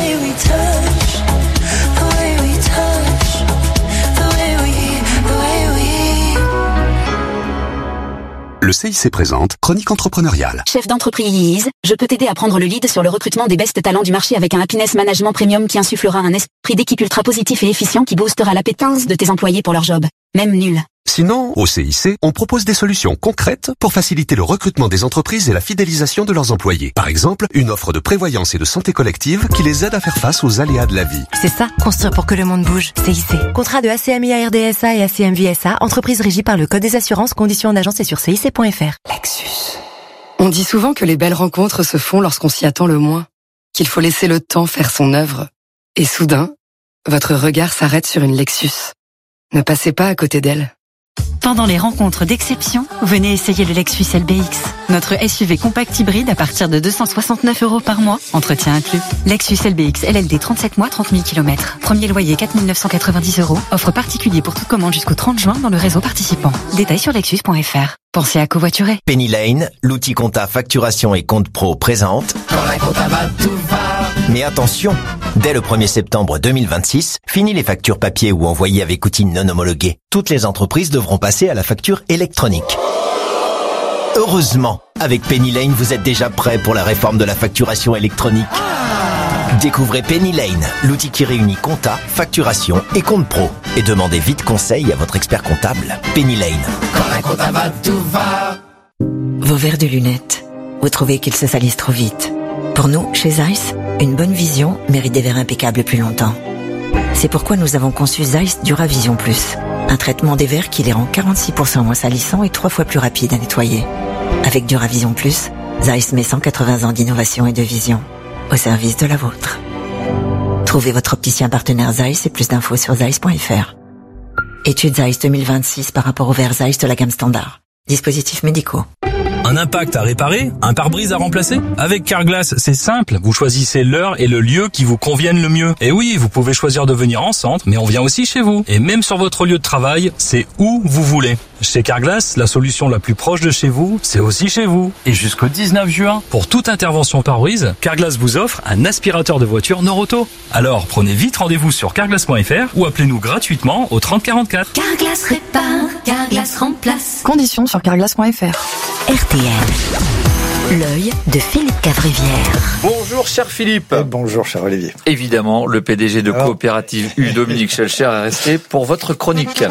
Le CIC présente Chronique entrepreneuriale. Chef d'entreprise, je peux t'aider à prendre le lead sur le recrutement des best talents du marché avec un Happiness Management Premium qui insufflera un esprit d'équipe ultra positif et efficient qui boostera l'appétence de tes employés pour leur job, même nul. Sinon, au CIC, on propose des solutions concrètes pour faciliter le recrutement des entreprises et la fidélisation de leurs employés. Par exemple, une offre de prévoyance et de santé collective qui les aide à faire face aux aléas de la vie. C'est ça, construire pour que le monde bouge. CIC. Contrat de ACMI RDSA et ACMVSA, entreprise régie par le Code des assurances, conditions d'agence et sur CIC.fr. Lexus. On dit souvent que les belles rencontres se font lorsqu'on s'y attend le moins, qu'il faut laisser le temps faire son œuvre. Et soudain, votre regard s'arrête sur une Lexus. Ne passez pas à côté d'elle. Pendant les rencontres d'exception, venez essayer le Lexus LBX. Notre SUV compact hybride à partir de 269 € par mois, entretien inclus. Lexus LBX LLD 37 mois, 30 000 km. Premier loyer 4 990 €. Offre particulier pour toute commande jusqu'au 30 juin dans le réseau participant. Détails sur lexus.fr. Pensez à covoiturer. Penny Lane, l'outil compta facturation et compte pro présente. Quand la compta va, tout va. Mais attention, dès le 1er septembre 2026, fini les factures papier ou envoyées avec outils non homologués. Toutes les entreprises devront passer à la facture électronique. Heureusement, avec Penny Lane, vous êtes déjà prêt pour la réforme de la facturation électronique. Découvrez Penny Lane, l'outil qui réunit compta, facturation et compte pro. Et demandez vite conseil à votre expert comptable. Penny Lane. Quand la compta va, tout va. Vos verres de lunettes, vous trouvez qu'ils se salissent trop vite. Pour nous, chez Zeiss, une bonne vision mérite des verres impeccables plus longtemps. C'est pourquoi nous avons conçu Zeiss Duravision Plus, un traitement des verres qui les rend 46% moins salissants et 3 fois plus rapides à nettoyer. Avec Duravision Plus, Zeiss met 180 ans d'innovation et de vision au service de la vôtre. Trouvez votre opticien partenaire Zeiss et plus d'infos sur Zeiss.fr. Étude Zeiss 2026 par rapport aux verres Zeiss de la gamme standard. Dispositifs médicaux. Un impact à réparer? Un pare-brise à remplacer? Avec Carglass, c'est simple. Vous choisissez l'heure et le lieu qui vous conviennent le mieux. Et oui, vous pouvez choisir de venir en centre, mais on vient aussi chez vous. Et même sur votre lieu de travail, c'est où vous voulez. Chez Carglass, la solution la plus proche de chez vous, c'est aussi chez vous. Et jusqu'au 19 juin, pour toute intervention pare-brise, Carglass vous offre un aspirateur de voiture Noroto. Alors, prenez vite rendez-vous sur carglass.fr ou appelez-nous gratuitement au 30 44. Carglass répare, Carglass remplace. Conditions sur carglass.fr. RTL. L'œil de Philippe Cavrivière. Bonjour cher Philippe. Et bonjour cher Olivier. Évidemment, le PDG de Coopérative U, Dominique Schelcher, est resté pour votre chronique.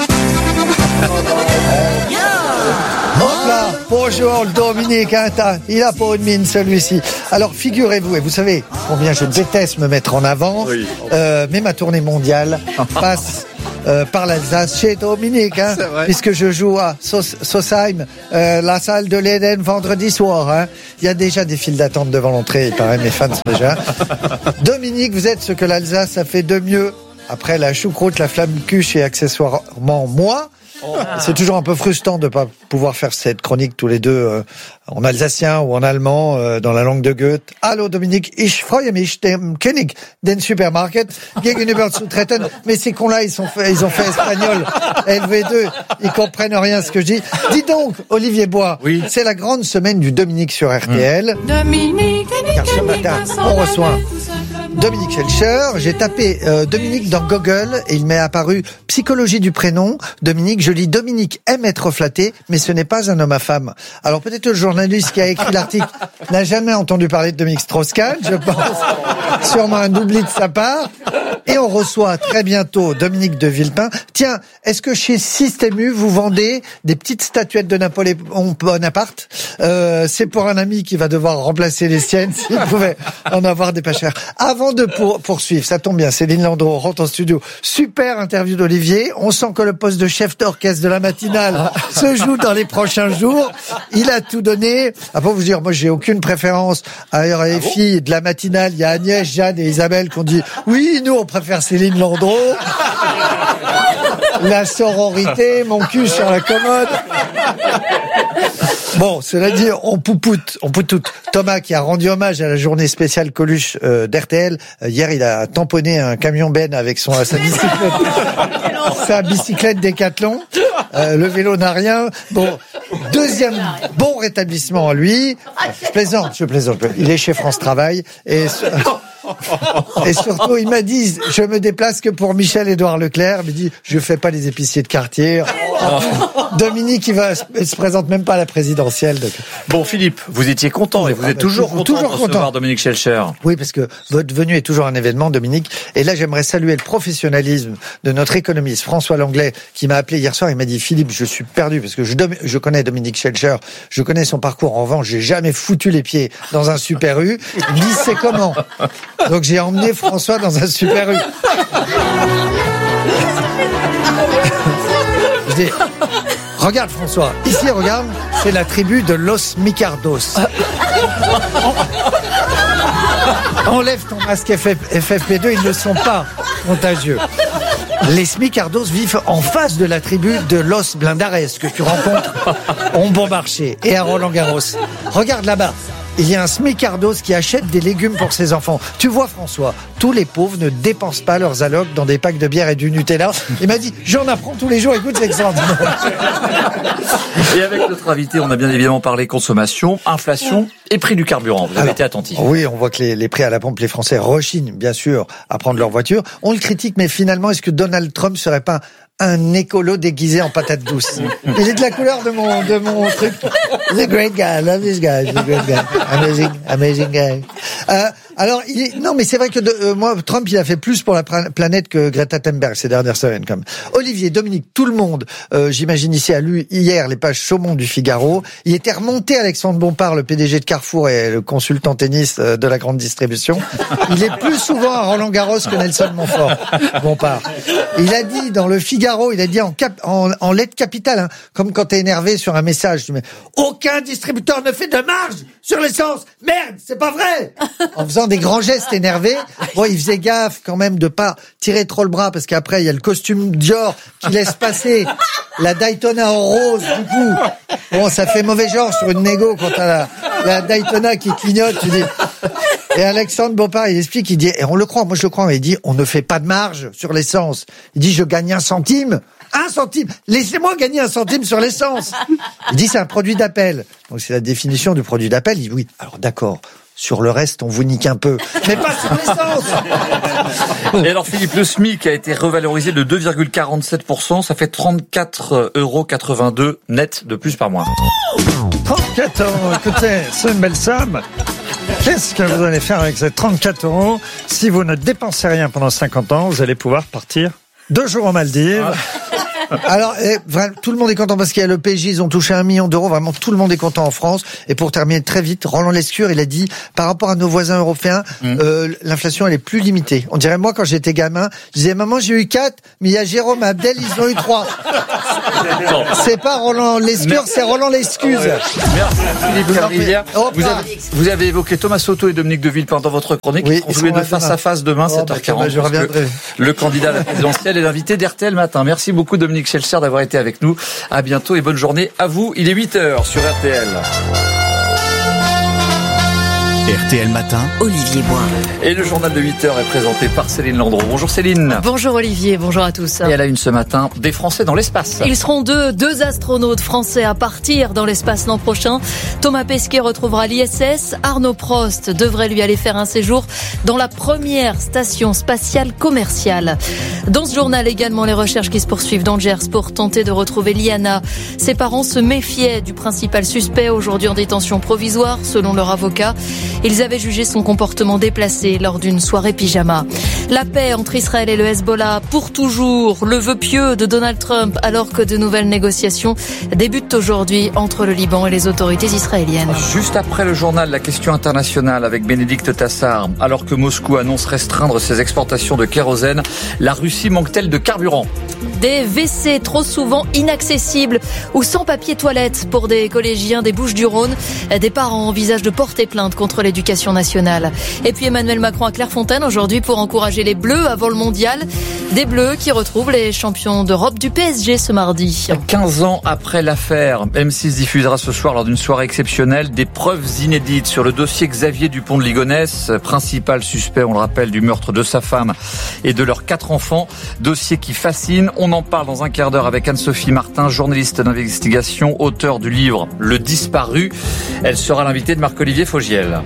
Hop là, bonjour Dominique, il a pas une mine celui-ci. Alors figurez-vous, et vous savez combien je déteste me mettre en avant, mais ma tournée mondiale passe par l'Alsace chez Dominique, puisque je joue à Sosheim, la salle de l'Éden vendredi soir. Il y a déjà des files d'attente devant l'entrée, il paraît, mes fans sont déjà. Dominique, vous êtes ce que l'Alsace a fait de mieux, après la choucroute, la flamme cuche et accessoirement moi. C'est toujours un peu frustrant de pas pouvoir faire cette chronique tous les deux en alsacien ou en allemand dans la langue de Goethe. Hallo Dominique, ich freue mich, dem König den Supermarket gegenüber zu treten. Mais ces cons-là, ils ont fait espagnol, LV2, ils comprennent rien à ce que je dis. Dis donc, Olivier Bois, c'est la grande semaine du Dominique sur RTL. Car ce matin, on reçoit Dominique Schelcher. J'ai tapé Dominique dans Google et il m'est apparu psychologie du prénom. Dominique, je lis Dominique aime être flatté, mais ce n'est pas un homme à femme. Alors peut-être le journaliste qui a écrit l'article n'a jamais entendu parler de Dominique Strauss-Kahn, je pense. Sûrement un oubli de sa part. Et on reçoit très bientôt Dominique de Villepin. Tiens, est-ce que chez Système U, vous vendez des petites statuettes de Napoléon Bonaparte? C'est pour un ami qui va devoir remplacer les siennes, s'il pouvait en avoir des pas chers. Avant de poursuivre, ça tombe bien, Céline Landreau rentre en studio. Super interview d'Olivier. On sent que le poste de chef d'orchestre de la matinale se joue dans les prochains jours. Il a tout donné. Après vous dire, moi j'ai aucune préférence. Alors les filles de la matinale, il y a Agnès, Jeanne et Isabelle qui ont dit oui, nous on préfère Céline Landreau. La sororité, mon cul sur la commode. Bon, cela dit, on poupoute tout. Thomas, qui a rendu hommage à la journée spéciale Coluche d'RTL, hier, il a tamponné un camion Ben avec sa bicyclette Décathlon. Le vélo n'a rien. Bon, deuxième bon rétablissement à lui. Je plaisante. Il est chez France Travail et surtout, il m'a dit, je me déplace que pour Michel-Édouard Leclerc. Il me dit, je fais pas les épiciers de quartier. Dominique, il se présente même pas à la présidentielle. Donc. Bon, Philippe, vous étiez content et vous êtes toujours content de recevoir Dominique Schelcher. Oui, parce que votre venue est toujours un événement, Dominique. Et là, j'aimerais saluer le professionnalisme de notre économiste François Langlais, qui m'a appelé hier soir. Il m'a dit, Philippe, je suis perdu parce que je connais Dominique Schelcher, je connais son parcours. En revanche, j'ai jamais foutu les pieds dans un Super U. Il me dit, c'est comment? Donc j'ai emmené François dans un Super U. Je dis, regarde François, ici regarde, c'est la tribu de Los Micardos. Enlève ton masque FFP2, ils ne sont pas contagieux. Les Smicardos vivent en face de la tribu de Los Blindares que tu rencontres au Bon Marché et à Roland-Garros. Regarde là-bas. Il y a un smicardos qui achète des légumes pour ses enfants. Tu vois François, tous les pauvres ne dépensent pas leurs allocs dans des packs de bière et du Nutella. Il m'a dit, j'en apprends tous les jours, écoute, c'est extraordinaire. Et avec notre invité, on a bien évidemment parlé consommation, inflation et prix du carburant. Vous avez été attentif. Oui, on voit que les prix à la pompe, les Français rechignent bien sûr à prendre leur voiture. On le critique, mais finalement, est-ce que Donald Trump serait pas un écolo déguisé en patate douce? Il est de la couleur de mon truc. He's a great guy, I love this guy, he's a great guy, amazing guy. Alors, non, mais c'est vrai que moi, Trump, il a fait plus pour la planète que Greta Thunberg ces dernières semaines, comme Olivier, Dominique, tout le monde, j'imagine ici, a lu hier les pages Chaumont du Figaro. Il était remonté Alexandre Bompard, le PDG de Carrefour et le consultant tennis de la grande distribution. Il est plus souvent à Roland-Garros que Nelson Montfort, Bompard. Il a dit dans le Figaro, il a dit en lettre capitale, hein, comme quand t'es énervé sur un message, tu mets aucun distributeur ne fait de marge sur l'essence. Merde, c'est pas vrai. En faisant des grands gestes énervé. Bon, il faisait gaffe quand même de pas tirer trop le bras parce qu'après il y a le costume Dior qui laisse passer la Daytona en rose. Du coup, bon, ça fait mauvais genre sur une négo quand t'as la Daytona qui clignote. Tu dis. Et Alexandre Bompard, il explique, il dit, et on le croit, moi je le crois, mais il dit, on ne fait pas de marge sur l'essence. Il dit, je gagne 1 centime. 1 centime. Laissez-moi gagner 1 centime sur l'essence. Il dit, c'est un produit d'appel. Donc c'est la définition du produit d'appel. Il dit, oui, alors d'accord. Sur le reste, on vous nique un peu. Mais pas sur l'essence. Et alors, Philippe, le SMIC a été revalorisé de 2,47%. Ça fait 34,82 € net de plus par mois. 34 €. Écoutez, c'est une belle somme. Qu'est-ce que vous allez faire avec ces 34 € si vous ne dépensez rien pendant 50 ans? Vous allez pouvoir partir 2 jours aux Maldives. Alors, vraiment, tout le monde est content parce qu'il y a le PJ, ils ont touché 1 million d'euros. Vraiment, tout le monde est content en France. Et pour terminer très vite, Roland Lescure, il a dit, par rapport à nos voisins européens, l'inflation, elle est plus limitée. On dirait, moi, quand j'étais gamin, je disais, maman, j'ai eu 4, mais il y a Jérôme et Abdel, ils ont eu 3. C'est pas Roland Lescure, c'est Roland Lescuse. Merci Philippe Carrivière. Vous avez évoqué Thomas Soto et Dominique de Villepin dans votre chronique. Oui, ils seront joués de face à face demain, 7h40. Je reviendrai. Le candidat à la présidentielle est l'invité d'RTL Matin. Merci beaucoup Dominique Schelcher d'avoir été avec nous. À bientôt et bonne journée à vous. Il est 8h sur RTL. RTL Matin, Olivier Boin. Et le journal de 8h est présenté par Céline Landreau. Bonjour Céline. Bonjour Olivier, bonjour à tous. Et à la une ce matin, des Français dans l'espace. Ils seront deux astronautes français à partir dans l'espace l'an prochain. Thomas Pesquet retrouvera l'ISS. Arnaud Prost devrait lui aller faire un séjour dans la première station spatiale commerciale. Dans ce journal également, les recherches qui se poursuivent dans le Gers pour tenter de retrouver Liana. Ses parents se méfiaient du principal suspect, aujourd'hui en détention provisoire, selon leur avocat. Ils avaient jugé son comportement déplacé lors d'une soirée pyjama. La paix entre Israël et le Hezbollah pour toujours. Le vœu pieux de Donald Trump alors que de nouvelles négociations débutent aujourd'hui entre le Liban et les autorités israéliennes. Juste après le journal, la question internationale avec Bénédicte Tassard. Alors que Moscou annonce restreindre ses exportations de kérosène, la Russie manque-t-elle de carburant ? Des WC trop souvent inaccessibles ou sans papier toilette pour des collégiens des Bouches-du-Rhône. Des parents envisagent de porter plainte contre l'éducation nationale. Et puis Emmanuel Macron à Clairefontaine aujourd'hui pour encourager les Bleus avant le mondial. Des Bleus qui retrouvent les champions d'Europe du PSG ce mardi. 15 ans après l'affaire, M6 diffusera ce soir lors d'une soirée exceptionnelle des preuves inédites sur le dossier Xavier Dupont de Ligonnès, principal suspect, on le rappelle, du meurtre de sa femme et de leurs 4 enfants. Dossier qui fascine. On en parle dans un quart d'heure avec Anne-Sophie Martin, journaliste d'investigation, auteur du livre Le Disparu. Elle sera l'invitée de Marc-Olivier Fogiel.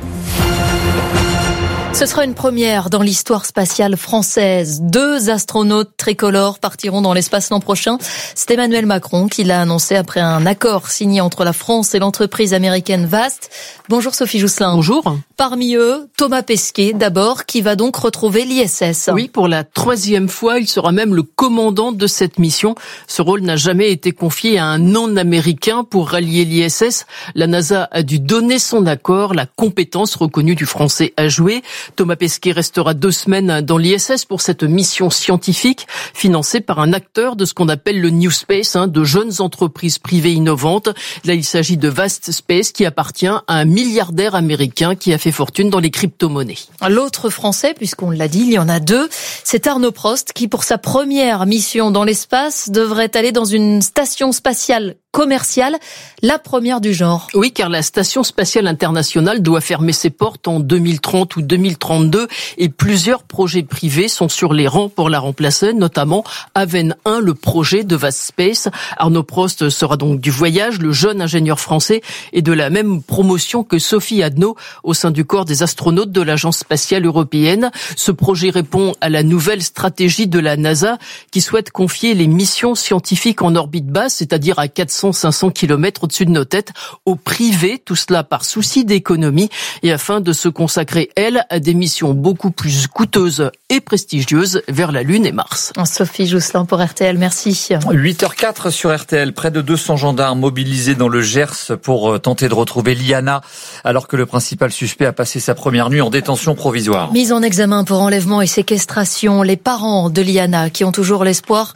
Ce sera une première dans l'histoire spatiale française. 2 astronautes tricolores partiront dans l'espace l'an prochain. C'est Emmanuel Macron qui l'a annoncé après un accord signé entre la France et l'entreprise américaine Vast. Bonjour Sophie Jousselin. Bonjour. Parmi eux, Thomas Pesquet d'abord, qui va donc retrouver l'ISS. Oui, pour la 3e fois, il sera même le commandant de cette mission. Ce rôle n'a jamais été confié à un non-américain pour rallier l'ISS. La NASA a dû donner son accord, la compétence reconnue du français a joué. Thomas Pesquet restera 2 semaines dans l'ISS pour cette mission scientifique financée par un acteur de ce qu'on appelle le New Space, de jeunes entreprises privées innovantes. Là, il s'agit de Vast Space qui appartient à un milliardaire américain qui a fait fortune dans les crypto-monnaies. L'autre français, puisqu'on l'a dit, il y en a 2, c'est Arnaud Prost qui, pour sa première mission dans l'espace, devrait aller dans une station spatiale commerciale, la première du genre. Oui, car la Station spatiale internationale doit fermer ses portes en 2030 ou 2032 et plusieurs projets privés sont sur les rangs pour la remplacer, notamment Aven 1, le projet de Vast Space. Arnaud Prost sera donc du voyage, le jeune ingénieur français est de la même promotion que Sophie Adno au sein du corps des astronautes de l'Agence spatiale européenne. Ce projet répond à la nouvelle stratégie de la NASA qui souhaite confier les missions scientifiques en orbite basse, c'est-à-dire à 400-500 km au-dessus de nos têtes, au privé, tout cela par souci d'économie et afin de se consacrer, elle, à des missions beaucoup plus coûteuses et prestigieuses vers la Lune et Mars. Sophie Jousselin pour RTL, merci. 8h04 sur RTL, près de 200 gendarmes mobilisés dans le Gers pour tenter de retrouver Liana, alors que le principal suspect a passé sa première nuit en détention provisoire. Mise en examen pour enlèvement et séquestration, les parents de Liana qui ont toujours l'espoir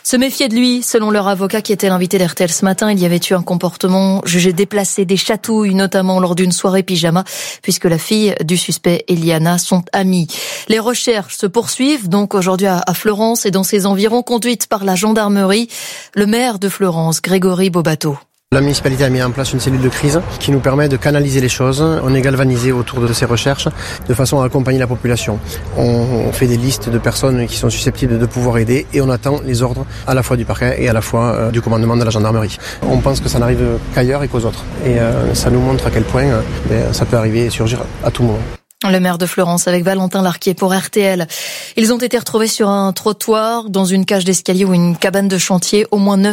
Se méfier de lui, selon leur avocat qui était l'invité d'RTL ce matin, il y avait eu un comportement jugé déplacé, des chatouilles notamment lors d'une soirée pyjama, puisque la fille du suspect et Liana sont amies. Les recherches se poursuivent donc aujourd'hui à Florence et dans ses environs, conduites par la gendarmerie. Le maire de Florence, Grégory Bobato. La municipalité a mis en place une cellule de crise qui nous permet de canaliser les choses. On est galvanisé autour de ces recherches de façon à accompagner la population. On fait des listes de personnes qui sont susceptibles de pouvoir aider et on attend les ordres à la fois du parquet et à la fois du commandement de la gendarmerie. On pense que ça n'arrive qu'ailleurs et qu'aux autres. Et ça nous montre à quel point ça peut arriver et surgir à tout moment. Le maire de Florence avec Valentin Larquier pour RTL. Ils ont été retrouvés sur un trottoir, dans une cage d'escalier ou une cabane de chantier. Au moins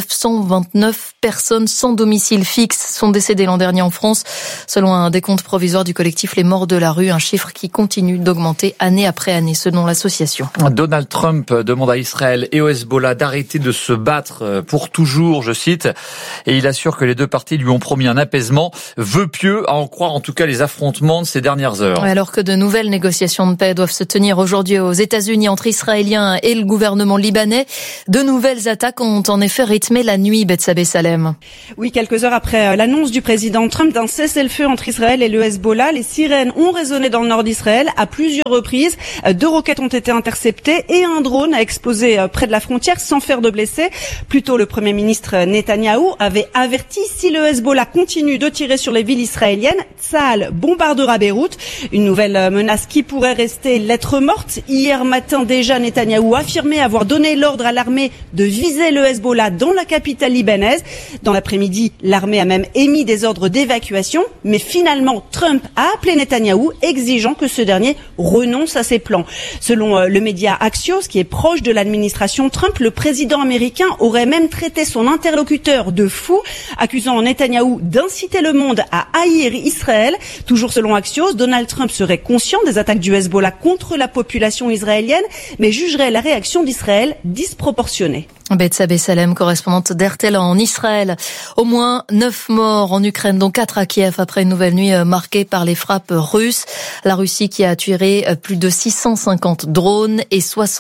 929 personnes sans domicile fixe sont décédées l'an dernier en France, selon un décompte provisoire du collectif Les Morts de la Rue, un chiffre qui continue d'augmenter année après année, selon l'association. Donald Trump demande à Israël et au Hezbollah d'arrêter de se battre pour toujours, je cite, et il assure que les deux parties lui ont promis un apaisement. Vœu pieux, à en croire en tout cas les affrontements de ces dernières heures. Alors que de nouvelles négociations de paix doivent se tenir aujourd'hui aux États-Unis entre Israéliens et le gouvernement libanais, de nouvelles attaques ont en effet rythmé la nuit, Bethsabée Salem. Oui, quelques heures après l'annonce du président Trump d'un cessez-le-feu entre Israël et le Hezbollah, les sirènes ont résonné dans le nord d'Israël à plusieurs reprises. 2 roquettes ont été interceptées et un drone a explosé près de la frontière sans faire de blessés. Plus tôt, le Premier ministre Netanyahou avait averti si le Hezbollah continue de tirer sur les villes israéliennes, Tsahal bombardera Beyrouth. Une nouvelle menace qui pourrait rester lettre morte. Hier matin déjà, Netanyahou affirmait avoir donné l'ordre à l'armée de viser le Hezbollah dans la capitale libanaise. Dans l'après-midi, l'armée a même émis des ordres d'évacuation. Mais finalement, Trump a appelé Netanyahou, exigeant que ce dernier renonce à ses plans. Selon le média Axios, qui est proche de l'administration Trump, le président américain aurait même traité son interlocuteur de fou, accusant Netanyahou d'inciter le monde à haïr Israël. Toujours selon Axios, Donald Trump serait conscient des attaques du Hezbollah contre la population israélienne, mais jugerait la réaction d'Israël disproportionnée. Bethsabée Salem, correspondante d'RTL en Israël. Au moins 9 morts en Ukraine, dont 4 à Kiev, après une nouvelle nuit marquée par les frappes russes. La Russie qui a tiré plus de 650 drones et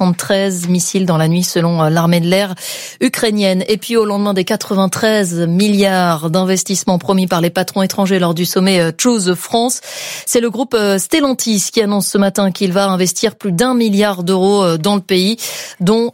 73 missiles dans la nuit, selon l'armée de l'air ukrainienne. Et puis au lendemain des 93 milliards d'investissements promis par les patrons étrangers lors du sommet Choose France, c'est le groupe Stellantis qui annonce ce matin qu'il va investir plus d'1 milliard d'euros dans le pays, dont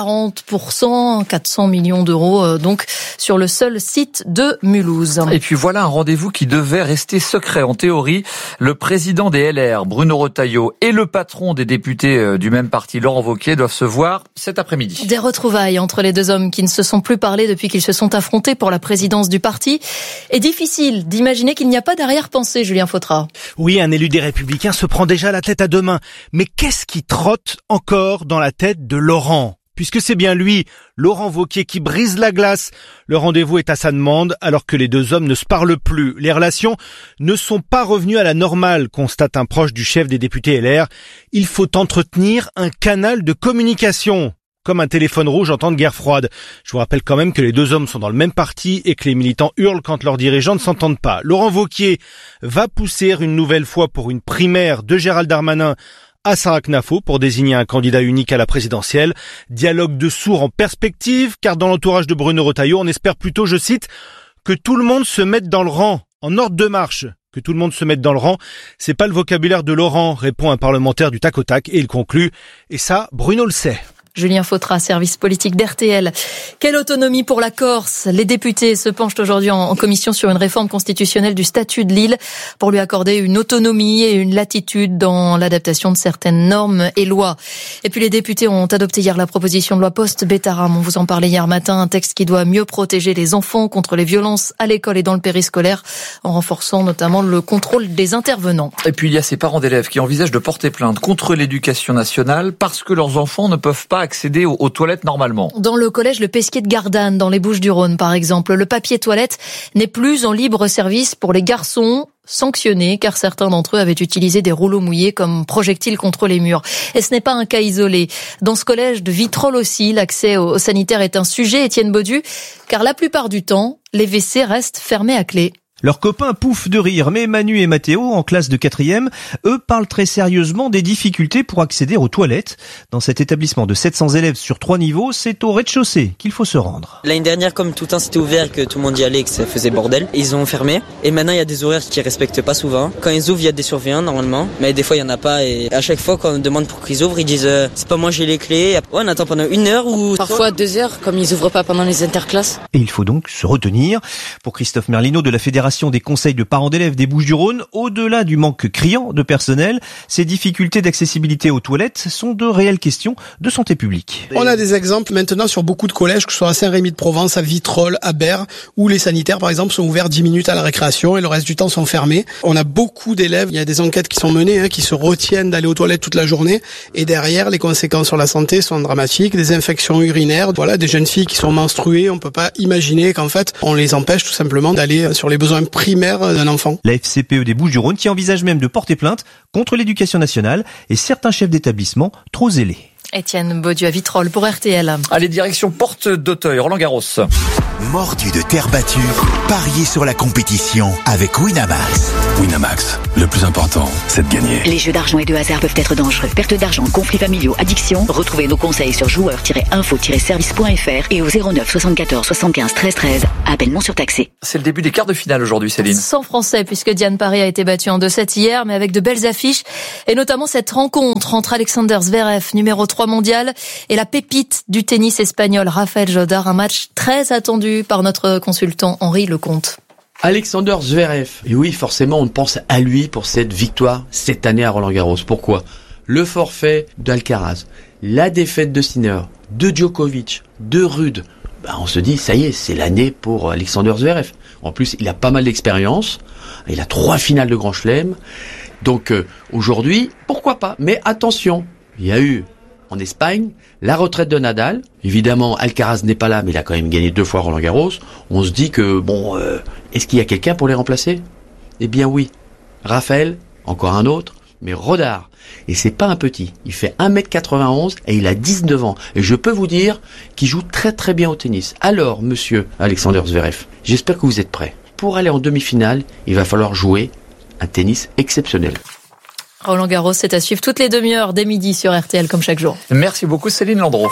40%, 400 millions d'euros, donc sur le seul site de Mulhouse. Et puis voilà un rendez-vous qui devait rester secret. En théorie, le président des LR, Bruno Retailleau, et le patron des députés du même parti, Laurent Wauquiez, doivent se voir cet après-midi. Des retrouvailles entre les deux hommes qui ne se sont plus parlé depuis qu'ils se sont affrontés pour la présidence du parti. Et difficile d'imaginer qu'il n'y a pas d'arrière-pensée, Julien Fautra. Oui, un élu des Républicains se prend déjà la tête à 2 mains. Mais qu'est-ce qui trotte encore dans la tête de Laurent ? Puisque c'est bien lui, Laurent Wauquiez, qui brise la glace. Le rendez-vous est à sa demande, alors que les deux hommes ne se parlent plus. Les relations ne sont pas revenues à la normale, constate un proche du chef des députés LR. Il faut entretenir un canal de communication, comme un téléphone rouge en temps de guerre froide. Je vous rappelle quand même que les deux hommes sont dans le même parti et que les militants hurlent quand leurs dirigeants ne s'entendent pas. Laurent Wauquiez va pousser une nouvelle fois pour une primaire de Gérald Darmanin à Saraknafo pour désigner un candidat unique à la présidentielle. Dialogue de sourds en perspective, car dans l'entourage de Bruno Retailleau, on espère plutôt, je cite, que tout le monde se mette dans le rang, en ordre de marche. Que tout le monde se mette dans le rang, c'est pas le vocabulaire de Laurent, répond un parlementaire du tac au tac, et il conclut, et ça, Bruno le sait. Julien Fautra, service politique d'RTL. Quelle autonomie pour la Corse ? Les députés se penchent aujourd'hui en commission sur une réforme constitutionnelle du statut de l'île pour lui accorder une autonomie et une latitude dans l'adaptation de certaines normes et lois. Et puis les députés ont adopté hier la proposition de loi post-Bétaram. On vous en parlait hier matin, un texte qui doit mieux protéger les enfants contre les violences à l'école et dans le périscolaire, en renforçant notamment le contrôle des intervenants. Et puis il y a ces parents d'élèves qui envisagent de porter plainte contre l'éducation nationale parce que leurs enfants ne peuvent pas accéder aux toilettes normalement. Dans le collège Le Pesquier de Gardanne, dans les Bouches-du-Rhône par exemple, le papier toilette n'est plus en libre service pour les garçons, sanctionnés car certains d'entre eux avaient utilisé des rouleaux mouillés comme projectiles contre les murs. Et ce n'est pas un cas isolé. Dans ce collège de Vitrolles aussi, l'accès aux sanitaires est un sujet, Étienne Baudu, car la plupart du temps, les WC restent fermés à clé. Leurs copains pouffent de rire, mais Manu et Mathéo, en classe de 4e, eux parlent très sérieusement des difficultés pour accéder aux toilettes. Dans cet établissement de 700 élèves sur 3 niveaux, c'est au rez-de-chaussée qu'il faut se rendre. L'année dernière, comme tout le temps c'était ouvert et que tout le monde y allait et que ça faisait bordel, ils ont fermé. Et maintenant, il y a des horaires qui respectent pas souvent. Quand ils ouvrent, il y a des surveillants normalement, mais des fois, il y en a pas. Et à chaque fois, quand on demande pour qu'ils ouvrent, ils disent c'est pas moi, j'ai les clés. Ouais, on attend pendant 1 heure ou parfois 2 heures, comme ils ouvrent pas pendant les interclasses. Et il faut donc se retenir. Pour Christophe Merlino de la Fédération des conseils de parents d'élèves des Bouches-du-Rhône, au-delà du manque criant de personnel, ces difficultés d'accessibilité aux toilettes sont de réelles questions de santé publique. On a des exemples maintenant sur beaucoup de collèges, que ce soit à Saint-Rémy-de-Provence, à Vitrolles, à Berre, où les sanitaires par exemple sont ouverts 10 minutes à la récréation et le reste du temps sont fermés. On a beaucoup d'élèves, il y a des enquêtes qui sont menées, qui se retiennent d'aller aux toilettes toute la journée, et derrière les conséquences sur la santé sont dramatiques, des infections urinaires, voilà, des jeunes filles qui sont menstruées, on peut pas imaginer qu'en fait on les empêche tout simplement d'aller sur les besoins primaires d'un enfant. La FCPE des Bouches-du-Rhône qui envisage même de porter plainte contre l'éducation nationale et certains chefs d'établissement trop zélés. Étienne Baudieu à Vitrolles pour RTL. Allez, direction Porte d'Auteuil, Roland Garros. Mordu de terre battue, pariez sur la compétition avec Winamax. Winamax, le plus important, c'est de gagner. Les jeux d'argent et de hasard peuvent être dangereux. Perte d'argent, conflits familiaux, addiction. Retrouvez nos conseils sur joueurs-info-service.fr et au 09 74 75 13 13. Appel non surtaxé. C'est le début des quarts de finale aujourd'hui, Céline. 100 Français, puisque Diane Parry a été battue en 2-7 hier, mais avec de belles affiches. Et notamment cette rencontre entre Alexander Zverev, numéro 3 mondial, et la pépite du tennis espagnol, Rafael Jodar. Un match très attendu par notre consultant Henri Lecomte. Alexander Zverev. Et oui, forcément, on pense à lui pour cette victoire cette année à Roland-Garros. Pourquoi ? Le forfait d'Alcaraz, la défaite de Sinner, de Djokovic, de Rude. On se dit, ça y est, c'est l'année pour Alexander Zverev. En plus, il a pas mal d'expérience. Il a 3 finales de Grand Chelem. Donc, aujourd'hui, pourquoi pas ? Mais attention, il y a eu en Espagne la retraite de Nadal. Évidemment, Alcaraz n'est pas là, mais il a quand même gagné 2 fois Roland-Garros. On se dit que, est-ce qu'il y a quelqu'un pour les remplacer ? Eh bien oui. Raphaël, encore un autre, mais Rodard. Et c'est pas un petit. Il fait 1m91 et il a 19 ans. Et je peux vous dire qu'il joue très très bien au tennis. Alors, monsieur Alexander Zverev, j'espère que vous êtes prêt. Pour aller en demi-finale, il va falloir jouer un tennis exceptionnel. Roland Garros, c'est à suivre toutes les demi-heures dès midi sur RTL comme chaque jour. Merci beaucoup Céline Landreau.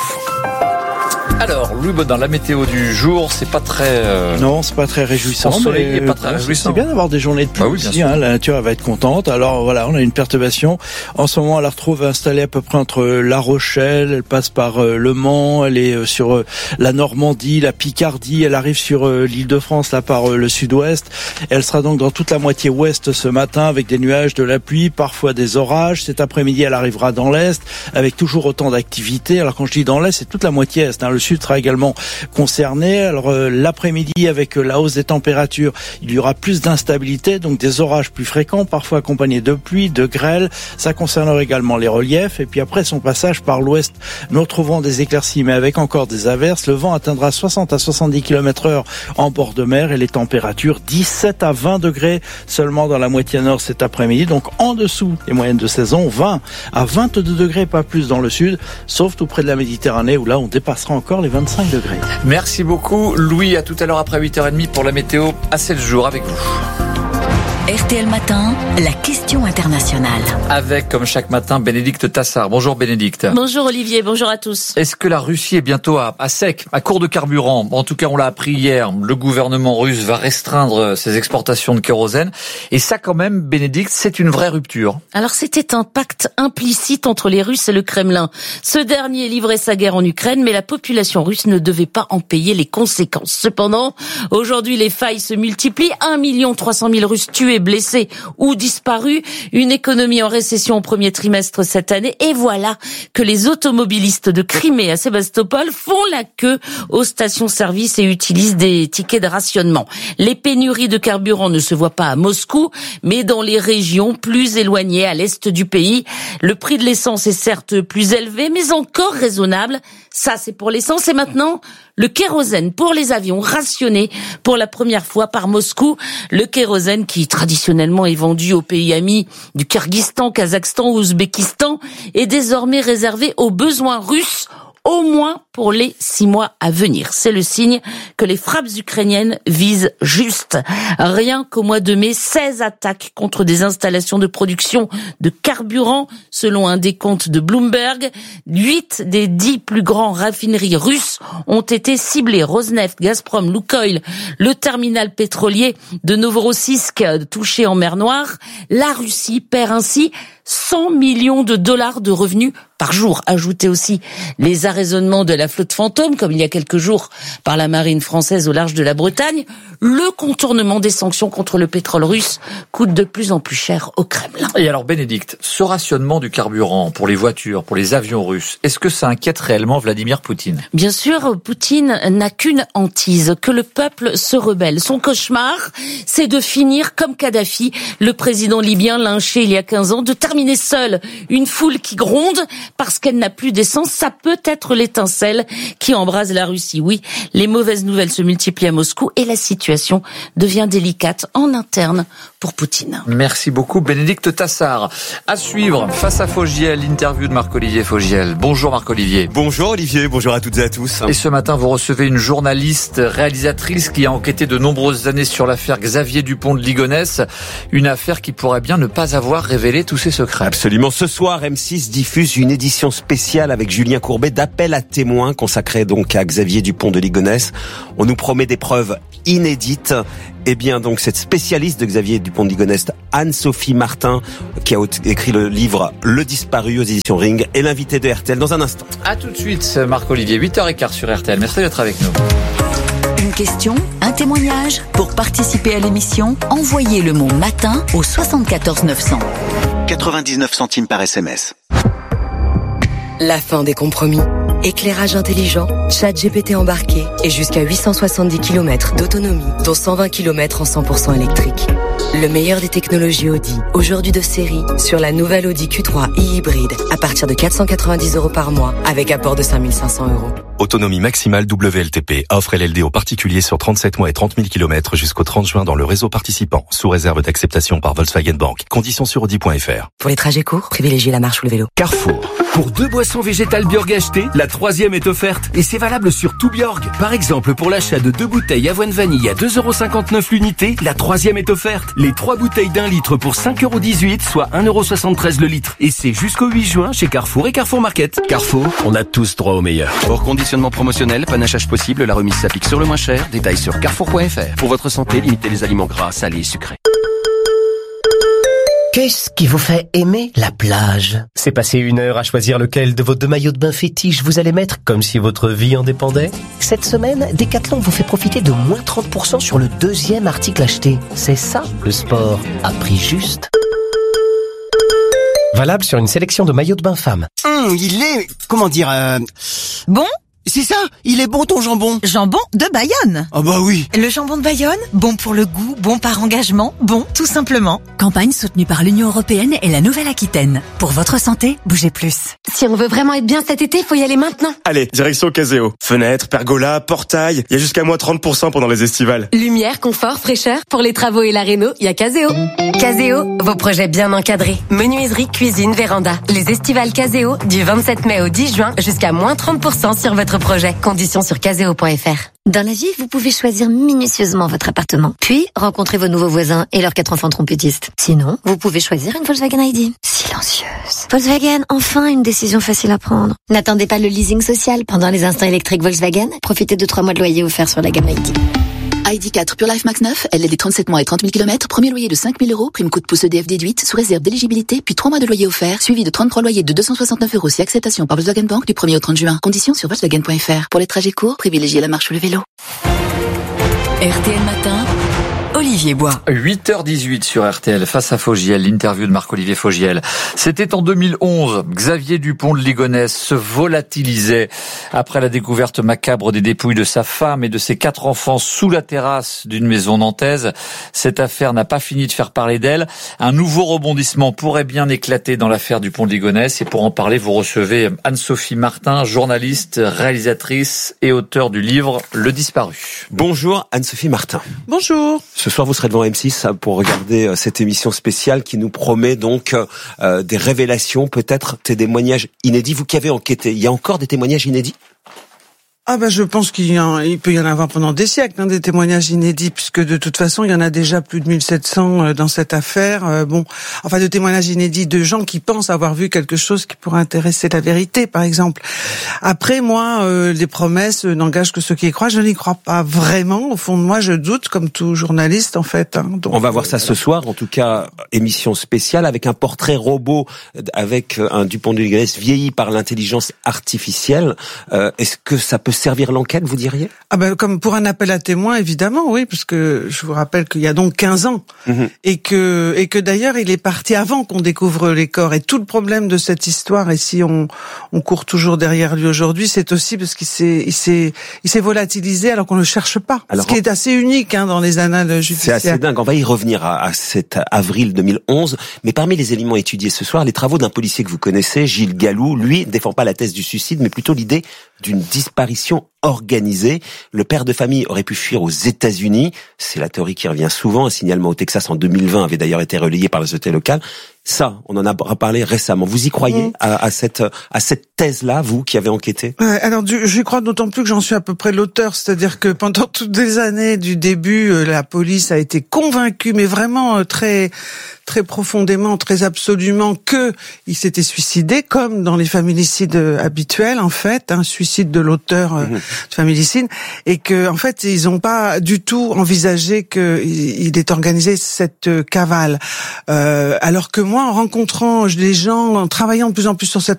Alors, Louis Baudin, la météo du jour, c'est pas très... Non, c'est pas très réjouissant. Ensoleillé, pas très réjouissant. C'est bien d'avoir des journées de pluie aussi, la nature va être contente. Alors voilà, on a une perturbation. En ce moment, on la retrouve installée à peu près entre La Rochelle, elle passe par Le Mans, elle est sur la Normandie, la Picardie, elle arrive sur l'Île-de-France, là par le sud-ouest. Elle sera donc dans toute la moitié ouest ce matin avec des nuages, de la pluie, parfois des orages. Cet après-midi, elle arrivera dans l'est avec toujours autant d'activité. Alors quand je dis dans l'est, c'est toute la moitié est, le sud sera également concerné. Alors l'après-midi, avec la hausse des températures, il y aura plus d'instabilité, donc des orages plus fréquents, parfois accompagnés de pluie, de grêle. Ça concernera également les reliefs. Et puis après son passage par l'ouest, nous retrouverons des éclaircies, mais avec encore des averses. Le vent atteindra 60 à 70 km/h en bord de mer et les températures 17 à 20 degrés seulement dans la moitié nord cet après-midi. Donc en dessous des moyennes de saison, 20 à 22 degrés, pas plus dans le sud, sauf tout près de la Méditerranée où là on dépassera encore les 25 degrés. Merci beaucoup Louis, à tout à l'heure après 8h30 pour la météo à 7 jours avec vous. RTL Matin, la question internationale. Avec, comme chaque matin, Bénédicte Tassard. Bonjour Bénédicte. Bonjour Olivier, bonjour à tous. Est-ce que la Russie est bientôt à sec, à court de carburant ? En tout cas, on l'a appris hier, le gouvernement russe va restreindre ses exportations de kérosène. Et ça quand même, Bénédicte, c'est une vraie rupture. Alors c'était un pacte implicite entre les Russes et le Kremlin. Ce dernier livrait sa guerre en Ukraine, mais la population russe ne devait pas en payer les conséquences. Cependant, aujourd'hui les failles se multiplient. 1 300 000 Russes tués, blessés ou disparus, une économie en récession au premier trimestre cette année, et voilà que les automobilistes de Crimée à Sébastopol font la queue aux stations-service et utilisent des tickets de rationnement. Les pénuries de carburant ne se voient pas à Moscou, mais dans les régions plus éloignées à l'est du pays. Le prix de l'essence est certes plus élevé, mais encore raisonnable. Ça, c'est pour l'essence. Et maintenant, le kérosène pour les avions rationné pour la première fois par Moscou. Le kérosène qui traditionnellement est vendu aux pays amis du Kyrgyzstan, Kazakhstan, Ouzbékistan est désormais réservé aux besoins russes au moins pour les 6 mois à venir. C'est le signe que les frappes ukrainiennes visent juste. Rien qu'au mois de mai, 16 attaques contre des installations de production de carburant, selon un décompte de Bloomberg. 8 des 10 plus grands raffineries russes ont été ciblées. Rosneft, Gazprom, Lukoil, le terminal pétrolier de Novorossiysk touché en mer Noire. La Russie perd ainsi 100 millions de dollars de revenus par jour. Ajoutez aussi les arraisonnements de la flotte fantôme, comme il y a quelques jours par la marine française au large de la Bretagne. Le contournement des sanctions contre le pétrole russe coûte de plus en plus cher au Kremlin. Et alors Bénédicte, ce rationnement du carburant pour les voitures, pour les avions russes, est-ce que ça inquiète réellement Vladimir Poutine ? Bien sûr, Poutine n'a qu'une hantise, que le peuple se rebelle. Son cauchemar, c'est de finir comme Kadhafi, le président libyen lynché il y a 15 ans, de terminer seul une foule qui gronde parce qu'elle n'a plus d'essence. Ça peut être l'étincelle qui embrase la Russie. Oui, les mauvaises nouvelles se multiplient à Moscou et la situation devient délicate en interne pour Poutine. Merci beaucoup Bénédicte Tassard. À suivre, face à Fogiel, l'interview de Marc-Olivier Fogiel. Bonjour Marc-Olivier. Bonjour Olivier, bonjour à toutes et à tous. Et ce matin, vous recevez une journaliste réalisatrice qui a enquêté de nombreuses années sur l'affaire Xavier Dupont de Ligonnès. Une affaire qui pourrait bien ne pas avoir révélé tous ses secrets. Absolument. Ce soir, M6 diffuse une édition spéciale avec Julien Courbet d'appel à témoins consacré donc à Xavier Dupont de Ligonnès. On nous promet des preuves inédites. Eh bien, donc, cette spécialiste de Xavier Dupont de Ligonnès, Anne-Sophie Martin, qui a écrit le livre Le Disparu aux éditions Ring, est l'invitée de RTL dans un instant. À tout de suite, Marc-Olivier, 8h15 sur RTL. Merci d'être avec nous. Une question, un témoignage. Pour participer à l'émission, envoyez le mot matin au 74 900. 99 centimes par SMS. La fin des compromis. Éclairage intelligent, ChatGPT embarqué et jusqu'à 870 km d'autonomie, dont 120 km en 100% électrique. Le meilleur des technologies Audi, aujourd'hui de série, sur la nouvelle Audi Q3 e-hybride, à partir de 490 € par mois, avec apport de 5 500 €. Autonomie maximale WLTP. Offre LLD aux particuliers sur 37 mois et 30 000 km jusqu'au 30 juin dans le réseau participant, sous réserve d'acceptation par Volkswagen Bank. Conditions sur Audi.fr. Pour les trajets courts, privilégiez la marche ou le vélo. Carrefour. Pour 2 boissons végétales Bjorg achetées, la 3e est offerte. Et c'est valable sur tout Bjorg. Par exemple, pour l'achat de 2 bouteilles avoine vanille à 2,59 € l'unité, la 3e est offerte. Les 3 bouteilles d'1 litre pour 5,18 €, soit 1,73 € le litre. Et c'est jusqu'au 8 juin chez Carrefour et Carrefour Market. Carrefour, on a tous droit au meilleur. Hors conditionnement promotionnel, panachage possible, la remise s'applique sur le moins cher. Détails sur carrefour.fr. Pour votre santé, limitez les aliments gras, salés et sucrés. Qu'est-ce qui vous fait aimer la plage? C'est passer 1 heure à choisir lequel de vos 2 maillots de bain fétiches vous allez mettre comme si votre vie en dépendait? Cette semaine, Decathlon vous fait profiter de moins 30% sur le 2e article acheté. C'est ça, le sport à prix juste. Valable sur une sélection de maillots de bain femmes. Il est... comment dire... Bon? C'est ça, il est bon ton jambon. Jambon de Bayonne. Ah bah oui. Le jambon de Bayonne, bon pour le goût, bon par engagement, bon tout simplement. Campagne soutenue par l'Union européenne et la Nouvelle-Aquitaine. Pour votre santé, bougez plus. Si on veut vraiment être bien cet été, faut y aller maintenant. Allez, direction Caseo. Fenêtres, pergola, portail, il y a jusqu'à moins 30% pendant les estivales. Lumière, confort, fraîcheur, pour les travaux et la réno, il y a Caseo. Caseo, vos projets bien encadrés. Menuiserie, cuisine, véranda. Les estivales Caseo, du 27 mai au 10 juin, jusqu'à moins 30% sur votre projet. Conditions sur caseo.fr. Dans la vie, vous pouvez choisir minutieusement votre appartement, puis rencontrer vos nouveaux voisins et leurs 4 enfants trompettistes. Sinon, vous pouvez choisir une Volkswagen ID. Silencieuse. Volkswagen, enfin une décision facile à prendre. N'attendez pas le leasing social pendant les instants électriques Volkswagen. Profitez de 3 mois de loyer offerts sur la gamme ID. ID4 Pure Life Max 9, LLD 37 mois et 30 000 km, premier loyer de 5 000 €, prime coup de pouce EDF déduite, sous réserve d'éligibilité, puis 3 mois de loyer offert, suivi de 33 loyers de 269 € si acceptation par Volkswagen Bank du 1er au 30 juin. Conditions sur Volkswagen.fr. Pour les trajets courts, privilégiez la marche ou le vélo. RTL Matin, Olivier Bois. 8h18 sur RTL, face à Fogiel, l'interview de Marc-Olivier Fogiel. C'était en 2011. Xavier Dupont de Ligonnès se volatilisait après la découverte macabre des dépouilles de sa femme et de ses 4 enfants sous la terrasse d'une maison nantaise. Cette affaire n'a pas fini de faire parler d'elle. Un nouveau rebondissement pourrait bien éclater dans l'affaire Dupont de Ligonnès. Et pour en parler, vous recevez Anne-Sophie Martin, journaliste, réalisatrice et auteure du livre Le Disparu. Bonjour Anne-Sophie Martin. Bonjour. Ce soir, vous serez devant M6 pour regarder cette émission spéciale qui nous promet donc des révélations, peut-être des témoignages inédits. Vous qui avez enquêté, il y a encore des témoignages inédits ? Ah je pense il peut y en avoir pendant des siècles, des témoignages inédits, puisque de toute façon il y en a déjà plus de 1700 dans cette affaire. De témoignages inédits de gens qui pensent avoir vu quelque chose qui pourrait intéresser la vérité, par exemple. Après, moi, les promesses n'engagent que ceux qui y croient. Je n'y crois pas vraiment. Au fond de moi, je doute, comme tout journaliste, en fait. Donc, on va voir ça ce soir. En tout cas, émission spéciale avec un portrait robot, avec un Dupont de Ligonnès vieilli par l'intelligence artificielle. Est-ce que ça peut servir l'enquête, vous diriez ? Comme pour un appel à témoins, évidemment, oui, parce que je vous rappelle qu'il y a donc 15 ans, et que d'ailleurs il est parti avant qu'on découvre les corps. Et tout le problème de cette histoire, et si on court toujours derrière lui aujourd'hui, c'est aussi parce qu'il s'est volatilisé alors qu'on le cherche pas. Ce qui est assez unique dans les annales judiciaires. C'est assez dingue. On va y revenir à cet avril 2011. Mais parmi les éléments étudiés ce soir, les travaux d'un policier que vous connaissez, Gilles Gallou, lui ne défend pas la thèse du suicide, mais plutôt l'idée d'une disparition organisée. Le père de famille aurait pu fuir aux États-Unis. C'est la théorie qui revient souvent. Un signalement au Texas en 2020 avait d'ailleurs été relayé par les autorités locales. Ça, on en a parlé récemment. Vous y croyez à cette thèse-là, vous qui avez enquêté ? Alors, j'y crois d'autant plus que j'en suis à peu près l'auteur. C'est-à-dire que pendant toutes les années du début, la police a été convaincue, mais vraiment très très profondément, très absolument, que il s'était suicidé, comme dans les féminicides habituels, en fait, suicide de l'auteur de féminicide, et que en fait ils n'ont pas du tout envisagé qu'il ait organisé cette cavale. Alors que moi, en rencontrant les gens, en travaillant de plus en plus sur cette